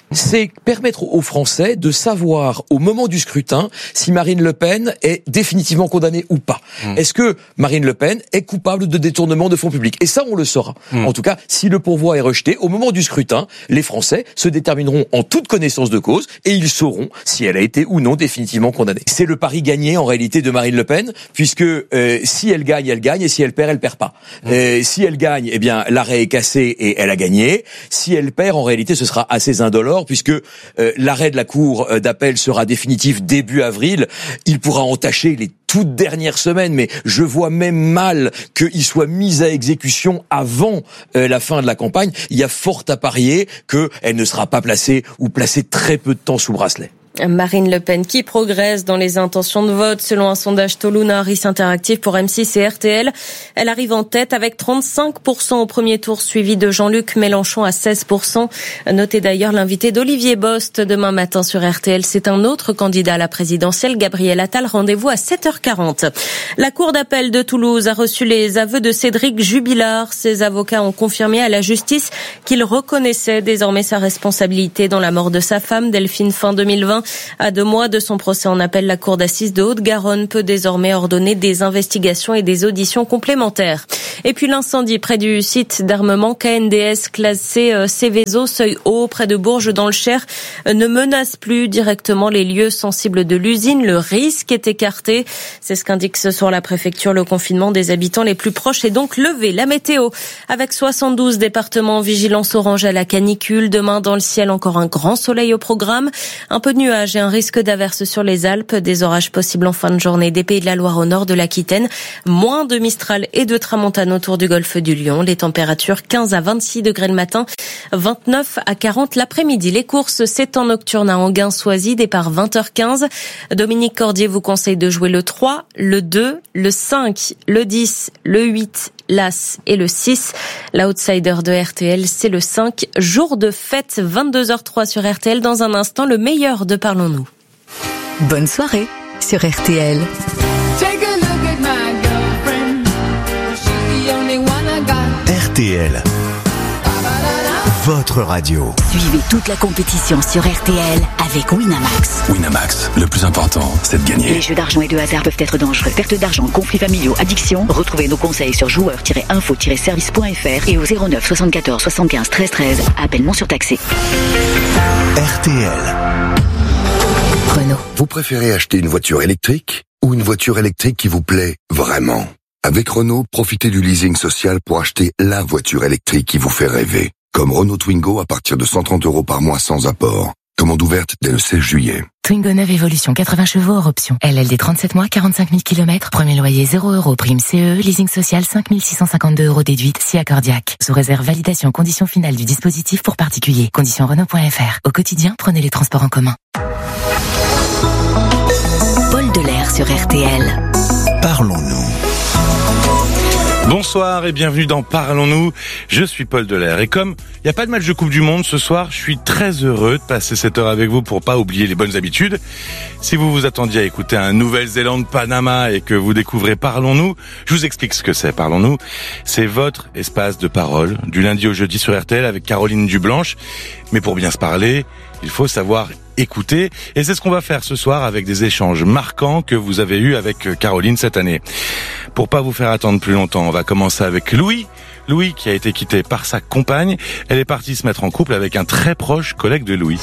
c'est permettre aux Français de savoir au moment du scrutin si Marine Le Pen est définitivement condamnée ou pas. Est-ce que Marine Le Pen est coupable de détournement de fonds publics? Et ça, on le saura. En tout cas, si le pourvoi est rejeté, au moment du scrutin, les Français se détermineront en toute connaissance de cause et ils sauront si elle a été ou non définitivement condamnée. C'est le pari gagné en réalité de Marine Le Pen, puisque si elle gagne, et si elle perd pas. Si elle gagne, eh bien l'arrêt est cassé et elle a gagné. Si elle perd, en réalité, ce sera assez indolore, puisque l'arrêt de la Cour d'appel sera définitif début avril. Il pourra entacher les toutes dernières semaines, mais je vois même mal qu'il soit mis à exécution avant la fin de la campagne. Il y a fort à parier qu'elle ne sera pas placée ou placée très peu de temps sous bracelet. Marine Le Pen qui progresse dans les intentions de vote selon un sondage Toluna Harris Interactive pour M6 et RTL. Elle arrive en tête avec 35% au premier tour, suivi de Jean-Luc Mélenchon à 16%. Notez d'ailleurs l'invité d'Olivier Bost demain matin sur RTL. C'est un autre candidat à la présidentielle, Gabriel Attal. Rendez-vous à 7h40. La Cour d'appel de Toulouse a reçu les aveux de Cédric Jubilard. Ses avocats ont confirmé à la justice qu'il reconnaissait désormais sa responsabilité dans la mort de sa femme, Delphine, fin 2020. À 2 mois de son procès en appel, la Cour d'assises de Haute-Garonne peut désormais ordonner des investigations et des auditions complémentaires. Et puis l'incendie près du site d'armement KNDS classé Céveso, seuil haut, près de Bourges dans le Cher, ne menace plus directement les lieux sensibles de l'usine. Le risque est écarté. C'est ce qu'indique ce soir la préfecture. Le confinement des habitants les plus proches est donc levé. La météo, avec 72 départements en vigilance orange à la canicule. Demain, dans le ciel, encore un grand soleil au programme. Un peu de nuages et un risque d'averse sur les Alpes. Des orages possibles en fin de journée des Pays de la Loire au nord de l'Aquitaine. Moins de Mistral et de Tramontane autour du golfe du Lion. Les températures 15 à 26 degrés le matin, 29 à 40 l'après-midi. Les courses, c'est en nocturne à Anguin-Soisy, départ 20h15. Dominique Cordier vous conseille de jouer le 3, le 2, le 5, le 10, le 8, l'As et le 6. L'outsider de RTL, c'est le 5. Jour de fête, 22h03 sur RTL. Dans un instant, le meilleur de Parlons-nous. Bonne soirée sur RTL. RTL, votre radio. Suivez toute la compétition sur RTL avec Winamax. Winamax, le plus important, c'est de gagner. Les jeux d'argent et de hasard peuvent être dangereux. Perte d'argent, conflits familiaux, addiction. Retrouvez nos conseils sur joueurs-info-service.fr et au 09 74 75 13 13. Appel non surtaxé. RTL. Renault. Vous préférez acheter une voiture électrique ou une voiture électrique qui vous plaît vraiment? Avec Renault, profitez du leasing social pour acheter la voiture électrique qui vous fait rêver. Comme Renault Twingo à partir de 130 € par mois sans apport. Commande ouverte dès le 16 juillet. Twingo 9 Evolution, 80 chevaux hors option. LLD 37 mois, 45 000 km. Premier loyer 0 €, prime CE, leasing social 5 652 € déduite, si accordiaque. Sous réserve validation conditions finales du dispositif pour particuliers. Conditions Renault.fr. Au quotidien, prenez les transports en commun. Paul Delair sur RTL. Parlons-nous. Bonsoir et bienvenue dans Parlons-nous, je suis Paul Delair et comme il n'y a pas de match de Coupe du Monde ce soir, je suis très heureux de passer cette heure avec vous pour pas oublier les bonnes habitudes. Si vous vous attendiez à écouter un Nouvelle-Zélande-Panama et que vous découvrez Parlons-nous, je vous explique ce que c'est Parlons-nous. C'est votre espace de parole du lundi au jeudi sur RTL avec Caroline Dublanche. Mais pour bien se parler, il faut savoir écouter et c'est ce qu'on va faire ce soir avec des échanges marquants que vous avez eus avec Caroline cette année. Pour pas vous faire attendre plus longtemps, on va commencer avec Louis. Louis qui a été quitté par sa compagne. Elle est partie se mettre en couple avec un très proche collègue de Louis.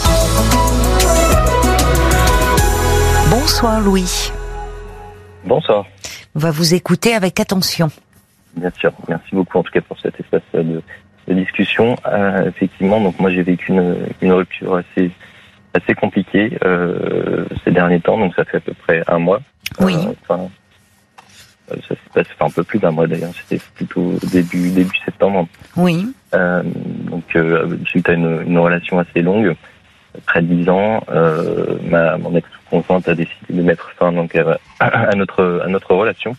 Bonsoir Louis. Bonsoir. On va vous écouter avec attention. Bien sûr. Merci beaucoup en tout cas pour cet espace de discussion. Effectivement, donc moi j'ai vécu une rupture assez compliquée ces derniers temps, donc ça fait à peu près un mois. Oui. Ça s'est passé un peu plus d'un mois d'ailleurs, c'était plutôt début septembre. Oui. Donc suite à une relation assez longue, près de 10 ans, mon ex-conjointe a décidé de mettre fin donc à notre relation.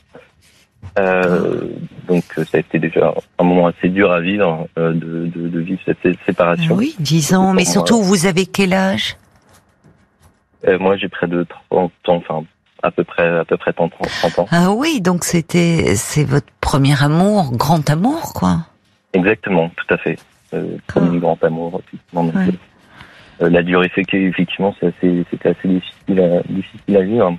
Donc ça a été déjà un moment assez dur à vivre, de vivre cette séparation. Oui, 10 ans, mais surtout vous avez quel âge? Moi j'ai près de 30 ans, enfin à peu près 30 ans. Ah oui, donc c'est votre premier amour, grand amour quoi. Exactement, tout à fait. Premier grand amour, effectivement. La durée fait qu'effectivement c'était assez difficile à vivre.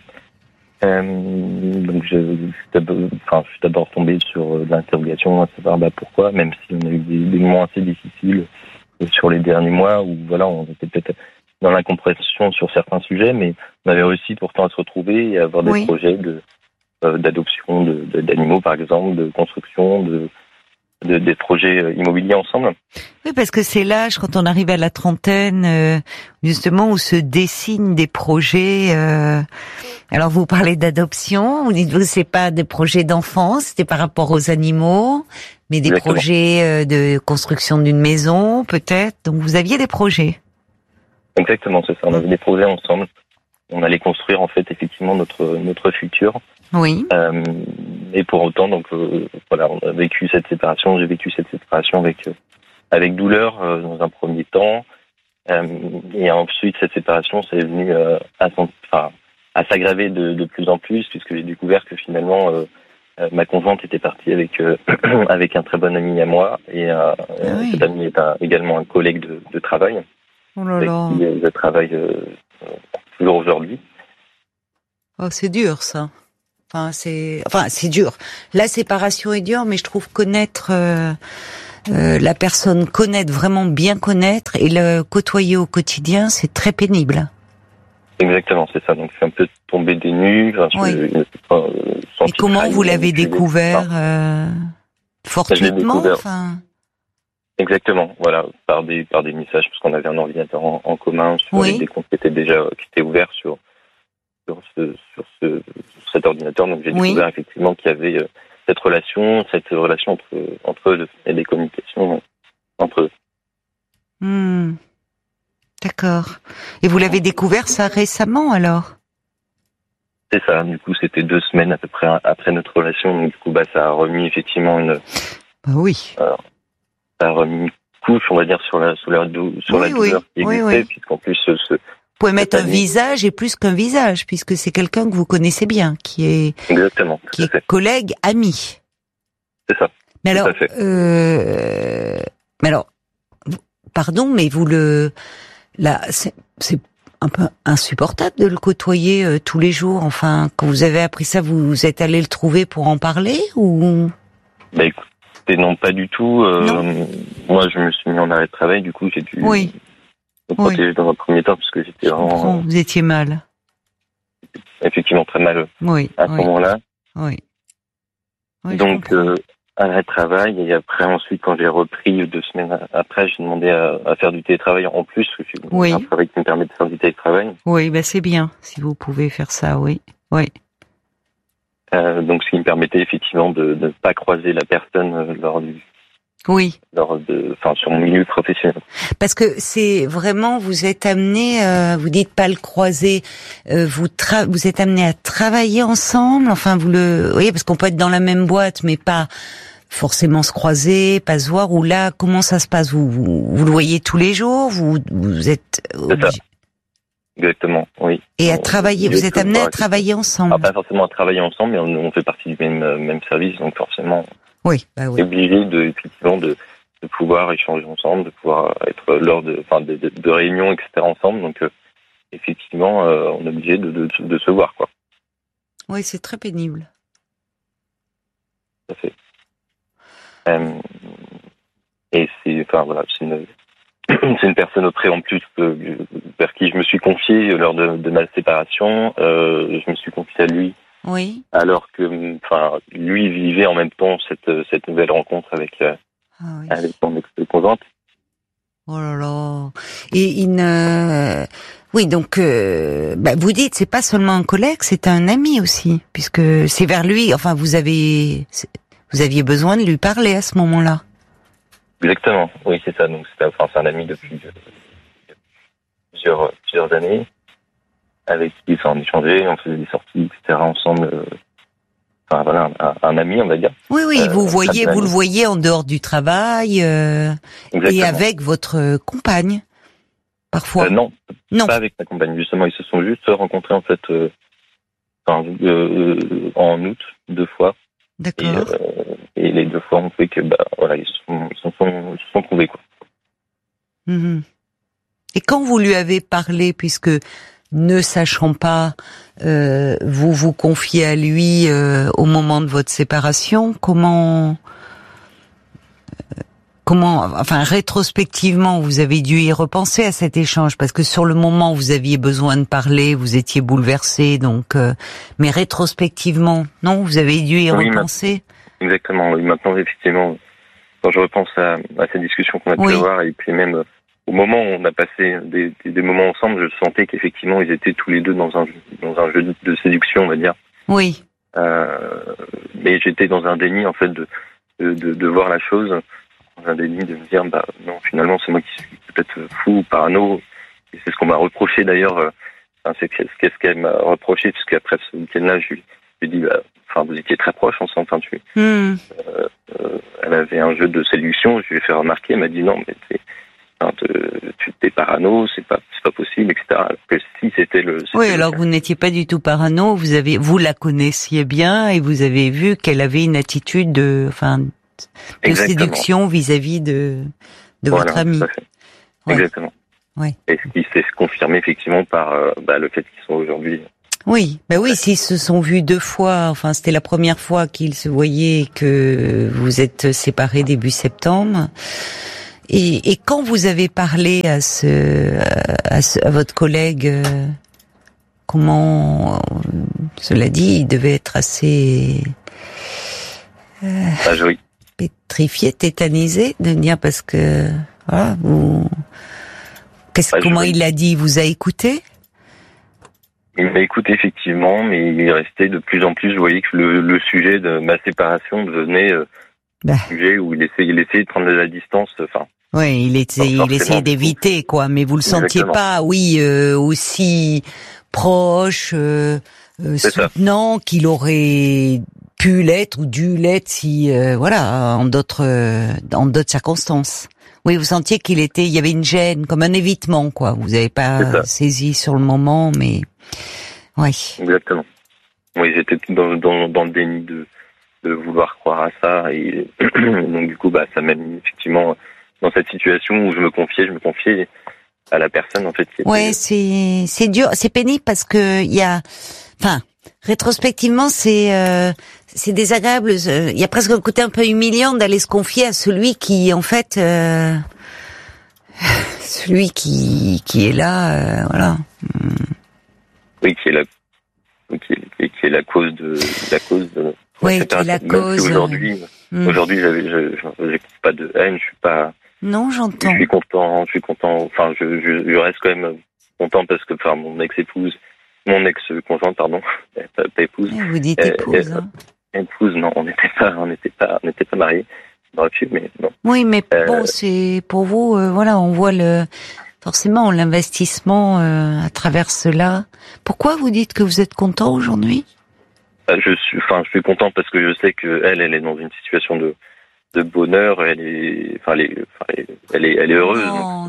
Donc je suis d'abord tombé sur l'interrogation à savoir pourquoi, même si on a eu des moments assez difficiles sur les derniers mois où voilà, on était peut-être dans l'incompréhension sur certains sujets, mais on avait réussi pourtant à se retrouver et à avoir des projets d'adoption d'animaux par exemple, de construction, des projets immobiliers ensemble. Oui, parce que c'est l'âge, quand on arrive à la trentaine, justement, où se dessinent des projets. Alors, vous parlez d'adoption, vous dites que c'est pas des projets d'enfance, c'était par rapport aux animaux, mais des Exactement. projets de construction d'une maison, peut-être. Donc, vous aviez des projets. Exactement, c'est ça. On avait des projets ensemble. On allait construire en fait effectivement notre futur. Oui. Et pour autant, donc voilà, on a vécu cette séparation. J'ai vécu cette séparation avec douleur dans un premier temps, et ensuite cette séparation, c'est venu à s'aggraver de plus en plus, puisque j'ai découvert que finalement ma conjointe était partie avec avec un très bon ami à moi, et cet ami est également un collègue de travail. Oh là là. Avec qui je travaille toujours aujourd'hui. Oh, c'est dur, ça. C'est dur. La séparation est dure, mais je trouve connaître la personne, vraiment bien connaître et le côtoyer au quotidien, c'est très pénible. Exactement, c'est ça. Donc, je suis un peu tombé des nues. Et comment vous l'avez découvert fortuitement, Exactement, voilà, par des messages, parce qu'on avait un ordinateur en commun sur des comptes qui étaient ouverts sur cet ordinateur. Donc j'ai découvert effectivement qu'il y avait cette relation entre eux et des communications entre eux. D'accord. Et vous l'avez découvert ça récemment alors? C'est ça. Du coup, c'était 2 semaines à peu près après notre relation. Donc du coup, ça a remis effectivement ça a remis une couche, on va dire, sur la douleur qui existait, puisqu'en plus vous pouvez mettre un visage et plus qu'un visage, puisque c'est quelqu'un que vous connaissez bien, qui est collègue, ami. C'est ça. Mais alors, pardon, mais c'est un peu insupportable de le côtoyer tous les jours. Enfin, quand vous avez appris ça, vous êtes allé le trouver pour en parler ou? Écoutez, non, pas du tout. Moi, je me suis mis en arrêt de travail. Du coup, j'ai dû me protéger dans un premier temps parce que j'étais vraiment. Vous étiez mal. Effectivement, très mal à ce moment-là. Oui. Donc, arrêt de travail, et après, ensuite, quand j'ai repris 2 semaines après, j'ai demandé à faire du télétravail en plus, parce que j'ai un travail qui me permet de faire du télétravail. Oui, c'est bien, si vous pouvez faire ça, oui. Donc, ce qui me permettait effectivement de ne pas croiser la personne sur mon milieu professionnel. Parce que c'est vraiment, vous êtes amené, vous dites pas le croiser, vous êtes amené à travailler ensemble. Enfin, voyez, parce qu'on peut être dans la même boîte, mais pas forcément se croiser, pas se voir. Ou là, comment ça se passe? Vous le voyez tous les jours? Vous êtes obligé. Exactement, oui. Et à travailler, vous êtes amené à travailler ensemble. Pas forcément à travailler ensemble, mais on fait partie du même service, donc forcément, on est obligé de pouvoir échanger ensemble, de pouvoir être lors de réunions, etc. ensemble. Donc, effectivement, on est obligé de se voir, quoi. Oui, c'est très pénible. Tout à fait. Et c'est une personne auprès en plus vers qui je me suis confié lors de ma séparation. Je me suis confié à lui. Oui. Alors que, lui vivait en même temps cette nouvelle rencontre avec son ex-conjointe. Oh là là. Et donc, vous dites, c'est pas seulement un collègue, c'est un ami aussi, puisque c'est vers lui. Enfin, vous aviez besoin de lui parler à ce moment-là. Exactement, oui, c'est ça. Donc, c'est un ami depuis plusieurs années, avec qui on échangeait, on faisait des sorties, etc. ensemble. Un ami, on va dire. Oui, vous le voyez en dehors du travail et avec votre compagne, parfois. Non, pas avec ma compagne. Justement, ils se sont juste rencontrés en fait en août 2 fois. D'accord. Et les 2 fois, on fait que ils se sont trouvés, quoi. Mmh. Et quand vous lui avez parlé, puisque ne sachant pas, vous vous confiez à lui au moment de votre séparation, comment, enfin rétrospectivement, vous avez dû y repenser à cet échange, parce que sur le moment vous aviez besoin de parler, vous étiez bouleversé, donc, mais rétrospectivement, non, vous avez dû y repenser. Exactement. Oui. Maintenant, effectivement, quand je repense à cette discussion qu'on a pu avoir, et puis même au moment où on a passé des moments ensemble, je sentais qu'effectivement ils étaient tous les deux dans un jeu de séduction, on va dire. Oui. Mais j'étais dans un déni en fait de voir la chose, dans un déni de me dire non, finalement c'est moi qui suis peut-être fou, parano, et c'est ce qu'on m'a reproché d'ailleurs. C'est ce qu'elle m'a reproché, puisque après ce week-end-là, je lui ai dit vous étiez très proches ensemble. Elle avait un jeu de séduction. Je lui ai fait remarquer. Elle m'a dit non, mais tu t'es parano, c'est pas possible, etc. Alors que si c'était le. Oui, alors que vous n'étiez pas du tout parano. Vous la connaissiez bien et vous avez vu qu'elle avait une attitude de séduction vis-à-vis de votre ami. Tout à fait. Ouais. Exactement. Ouais. Et ce qui s'est confirmé effectivement par le fait qu'ils sont aujourd'hui. Oui, s'ils se sont vus 2 fois, c'était la première fois qu'ils se voyaient et que vous êtes séparés début septembre. Et quand vous avez parlé à votre collègue, comment, cela dit, il devait être assez pétrifié, tétanisé de dire, parce que voilà, comment il l'a dit, il vous a écouté? Il m'a écouté effectivement, mais il restait de plus en plus. Je voyais que le sujet de ma séparation devenait un sujet où il essayait de prendre de la distance. Oui, il essayait d'éviter, quoi. Mais vous le sentiez pas, aussi proche, soutenant qu'il aurait pu l'être ou dû l'être si, en d'autres circonstances. Oui, vous sentiez il y avait une gêne, comme un évitement, quoi. Vous n'avez pas saisi sur le moment, mais oui. Exactement. Oui, j'étais dans le déni de vouloir croire à ça, et donc du coup, ça m'a mis effectivement dans cette situation où je me confiais à la personne en fait. Ouais, c'est dur, c'est pénible parce que rétrospectivement, c'est désagréable. Il y a presque un côté un peu humiliant d'aller se confier à celui qui, en fait, celui qui est là, voilà. Oui, qui est la cause de. Oui, qui est la cause. Aujourd'hui, j'ai pas de haine, je suis pas. Non, j'entends. Je suis content. Enfin, je reste quand même content parce que, mon ex-conjointe, pardon, pas épouse. Vous dites épouse, hein. Épouse, non, on n'était pas mariés. Mais non. Oui, mais bon, c'est pour vous, on voit forcément l'investissement à travers cela. Pourquoi vous dites que vous êtes content aujourd'hui? Je suis content parce que je sais que elle est dans une situation de bonheur. Elle est heureuse.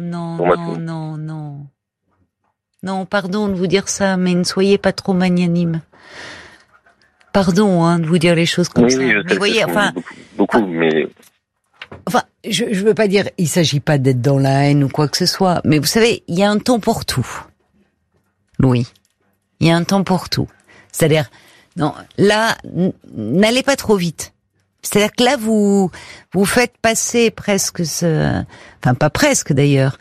Non, pardon de vous dire ça, mais ne soyez pas trop magnanime. Pardon, de vous dire les choses comme ça. Oui, mais voyez, beaucoup, mais. Je veux pas dire, il s'agit pas d'être dans la haine ou quoi que ce soit, mais vous savez, il y a un temps pour tout. Louis. Il y a un temps pour tout. C'est-à-dire, non, là, n'allez pas trop vite. C'est-à-dire que là, vous faites passer presque pas presque d'ailleurs,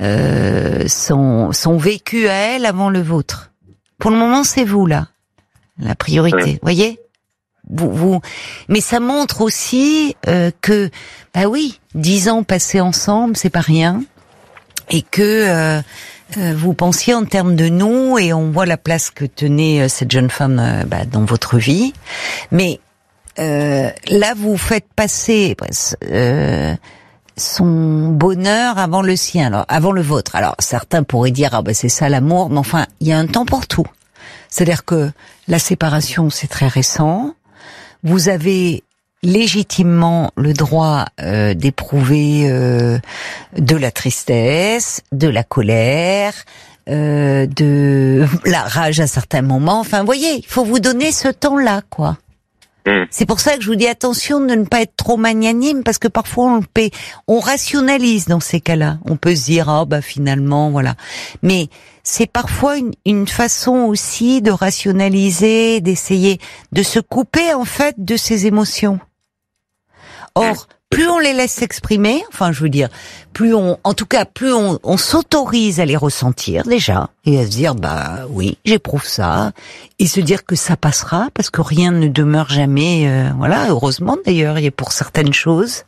son vécu à elle avant le vôtre. Pour le moment, c'est vous, là, la priorité. Voyez? Mais ça montre aussi, que, 10 ans passés ensemble, c'est pas rien. Et que, vous pensiez en termes de nous, et on voit la place que tenait cette jeune femme dans votre vie. Mais là, vous faites passer son bonheur avant le sien, alors avant le vôtre. Alors certains pourraient dire c'est ça l'amour, mais enfin il y a un temps pour tout. C'est-à-dire que la séparation c'est très récent. Vous avez légitimement le droit d'éprouver de la tristesse, de la colère, de la rage à certains moments. Enfin, voyez, il faut vous donner ce temps-là, quoi. C'est pour ça que je vous dis attention de ne pas être trop magnanime, parce que parfois on rationalise dans ces cas-là. On peut se dire finalement voilà. Mais c'est parfois une façon aussi de rationaliser, d'essayer de se couper en fait de ses émotions. Or, plus on les laisse s'exprimer, plus on s'autorise à les ressentir déjà, et à se dire, oui, j'éprouve ça, et se dire que ça passera, parce que rien ne demeure jamais, heureusement d'ailleurs, il y a pour certaines choses,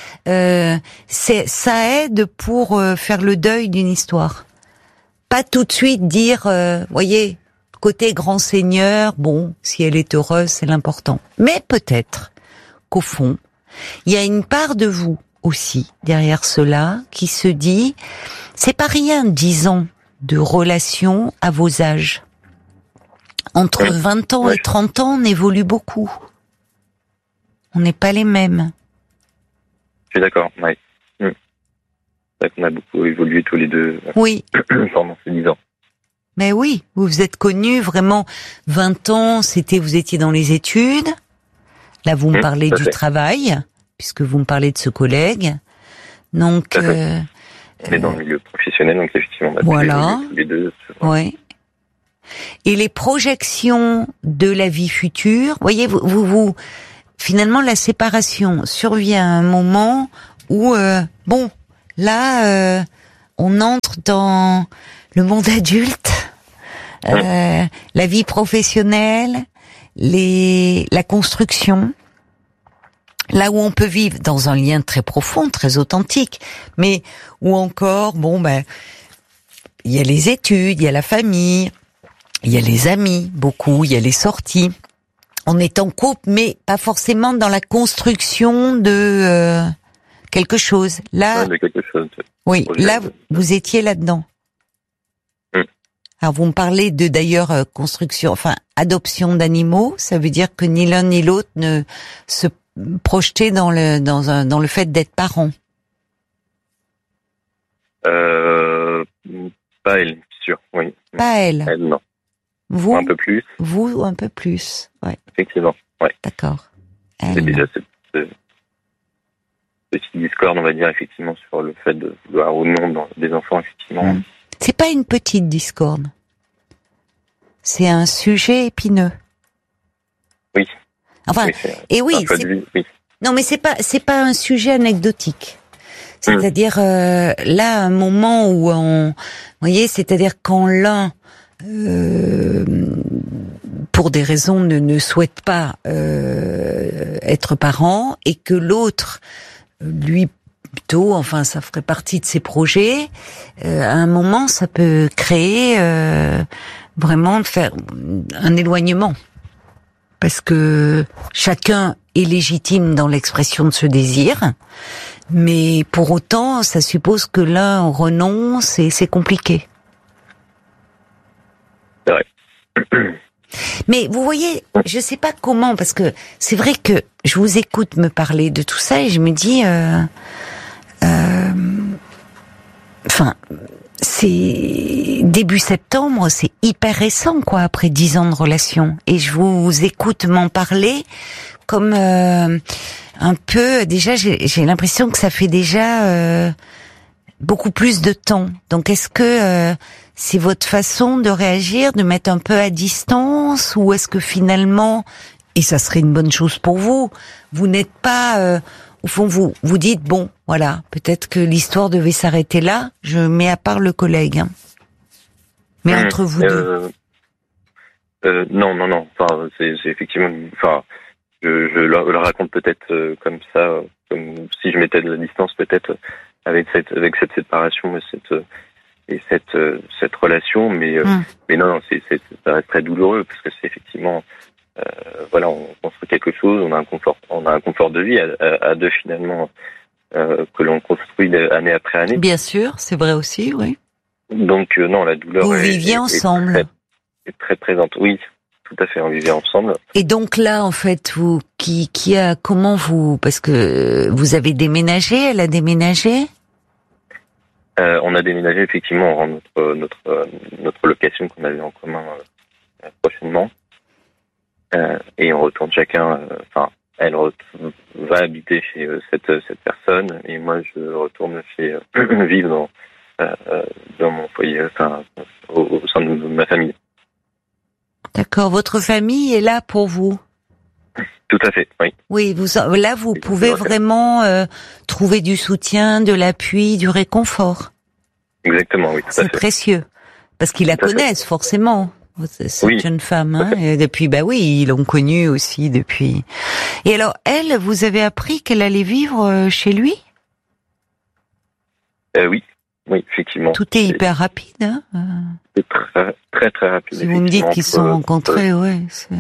ça aide pour faire le deuil d'une histoire. Pas tout de suite dire, voyez, côté grand seigneur, si elle est heureuse, c'est l'important. Mais peut-être qu'au fond, il y a une part de vous aussi derrière cela qui se dit, c'est pas rien 10 ans de relation à vos âges. Entre 20 ans et 30 ans, on évolue beaucoup. On n'est pas les mêmes. Je suis d'accord, oui. C'est vrai qu'on a beaucoup évolué tous les deux. Oui. Pendant ces 10 ans. Mais oui, vous vous êtes connus vraiment 20 ans, vous étiez dans les études. Là, vous me parlez du travail, puisque vous me parlez de ce collègue. Donc, mais dans le milieu professionnel, donc effectivement, voilà. Tous les deux. Oui. Et les projections de la vie future, voyez, vous finalement, la séparation survient à un moment où, on entre dans le monde adulte, la vie professionnelle, la construction, là où on peut vivre dans un lien très profond, très authentique, mais où encore, il y a les études, il y a la famille, il y a les amis, beaucoup, il y a les sorties. On est en couple, mais pas forcément dans la construction de quelque chose. Là, de quelque chose. Oui, là, vous étiez là-dedans. Alors, vous me parlez d'ailleurs adoption d'animaux. Ça veut dire que ni l'un ni l'autre ne se projetaient dans le fait d'être parents. Pas elle, sûr, oui. Pas elle. Elle, non. Vous, un peu plus. Vous, un peu plus, ouais. Effectivement, ouais. D'accord. C'est déjà ce petit discorde, on va dire, effectivement, sur le fait de vouloir ou non des enfants, effectivement. C'est pas une petite discorde. C'est un sujet épineux. Oui. Enfin, non, mais c'est pas un sujet anecdotique. C'est-à-dire, là, un moment où vous voyez, c'est-à-dire quand l'un, pour des raisons ne souhaite pas être parent, et que l'autre, lui, plutôt, ça ferait partie de ses projets, à un moment, ça peut créer vraiment faire un éloignement. Parce que chacun est légitime dans l'expression de ce désir, mais pour autant, ça suppose que l'un renonce et c'est compliqué. C'est vrai. Mais vous voyez, je sais pas comment, parce que c'est vrai que je vous écoute me parler de tout ça et je me dis, c'est début septembre, c'est hyper récent, après 10 ans de relation. Et je vous écoute m'en parler comme un peu, déjà j'ai l'impression que ça fait déjà beaucoup plus de temps. Donc est-ce que c'est votre façon de réagir, de mettre un peu à distance, ou est-ce que finalement, et ça serait une bonne chose pour vous, vous n'êtes pas, au fond vous dites, bon, voilà, peut-être que l'histoire devait s'arrêter là, je mets à part le collègue. Mais entre vous deux. Non. Enfin, c'est effectivement, je le raconte peut-être comme ça, comme si je mettais de la distance peut-être avec cette séparation et cette relation, mais non, ça reste très douloureux parce que c'est effectivement, on construit quelque chose, on a un confort de vie à deux finalement que l'on construit année après année. Bien sûr, c'est vrai aussi, oui. Donc non, la douleur. Vous viviez ensemble. Est très présente, oui. Tout à fait, on vivait ensemble. Et donc là, en fait, parce que vous avez déménagé, elle a déménagé? On a déménagé, effectivement, on rend notre location qu'on avait en commun prochainement. et on retourne chacun. Enfin, elle va habiter chez cette personne, et moi je retourne vivre dans mon foyer, enfin au sein de ma famille. D'accord. Votre famille est là pour vous. Tout à fait, oui. Oui, vous pouvez vraiment trouver du soutien, de l'appui, du réconfort. Exactement, oui, tout à fait. C'est précieux, parce qu'ils la connaissent forcément, cette jeune femme. Hein, et depuis, ils l'ont connue aussi depuis. Et alors, elle, vous avez appris qu'elle allait vivre chez lui ? Oui, effectivement. Tout est hyper rapide. Hein c'est très, très, très rapide. Si vous me dites qu'ils se sont rencontrés, c'est...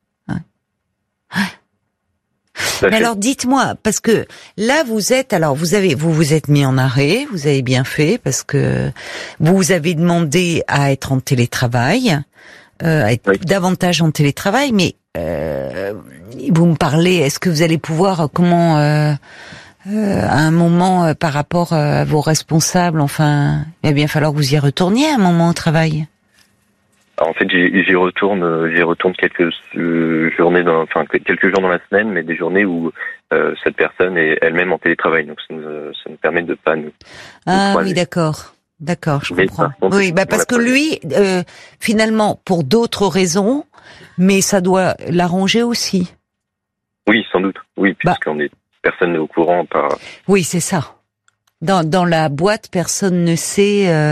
Mais alors dites-moi, parce que là vous êtes mis en arrêt, vous avez bien fait, parce que vous avez demandé à être en télétravail, à être davantage en télétravail, mais vous me parlez, est-ce que vous allez pouvoir, à un moment par rapport à vos responsables, enfin, il va bien falloir que vous y retourniez à un moment au travail. En fait, j'y retourne quelques journées quelques jours dans la semaine, mais des journées où cette personne est elle-même en télétravail, donc ça nous permet de pas nous. Ah oui, d'accord, je comprends. Oui, parce que lui, finalement, pour d'autres raisons, mais ça doit l'arranger aussi. Oui, sans doute. Oui, personne n'est au courant par. Oui, c'est ça. Dans la boîte, personne ne sait.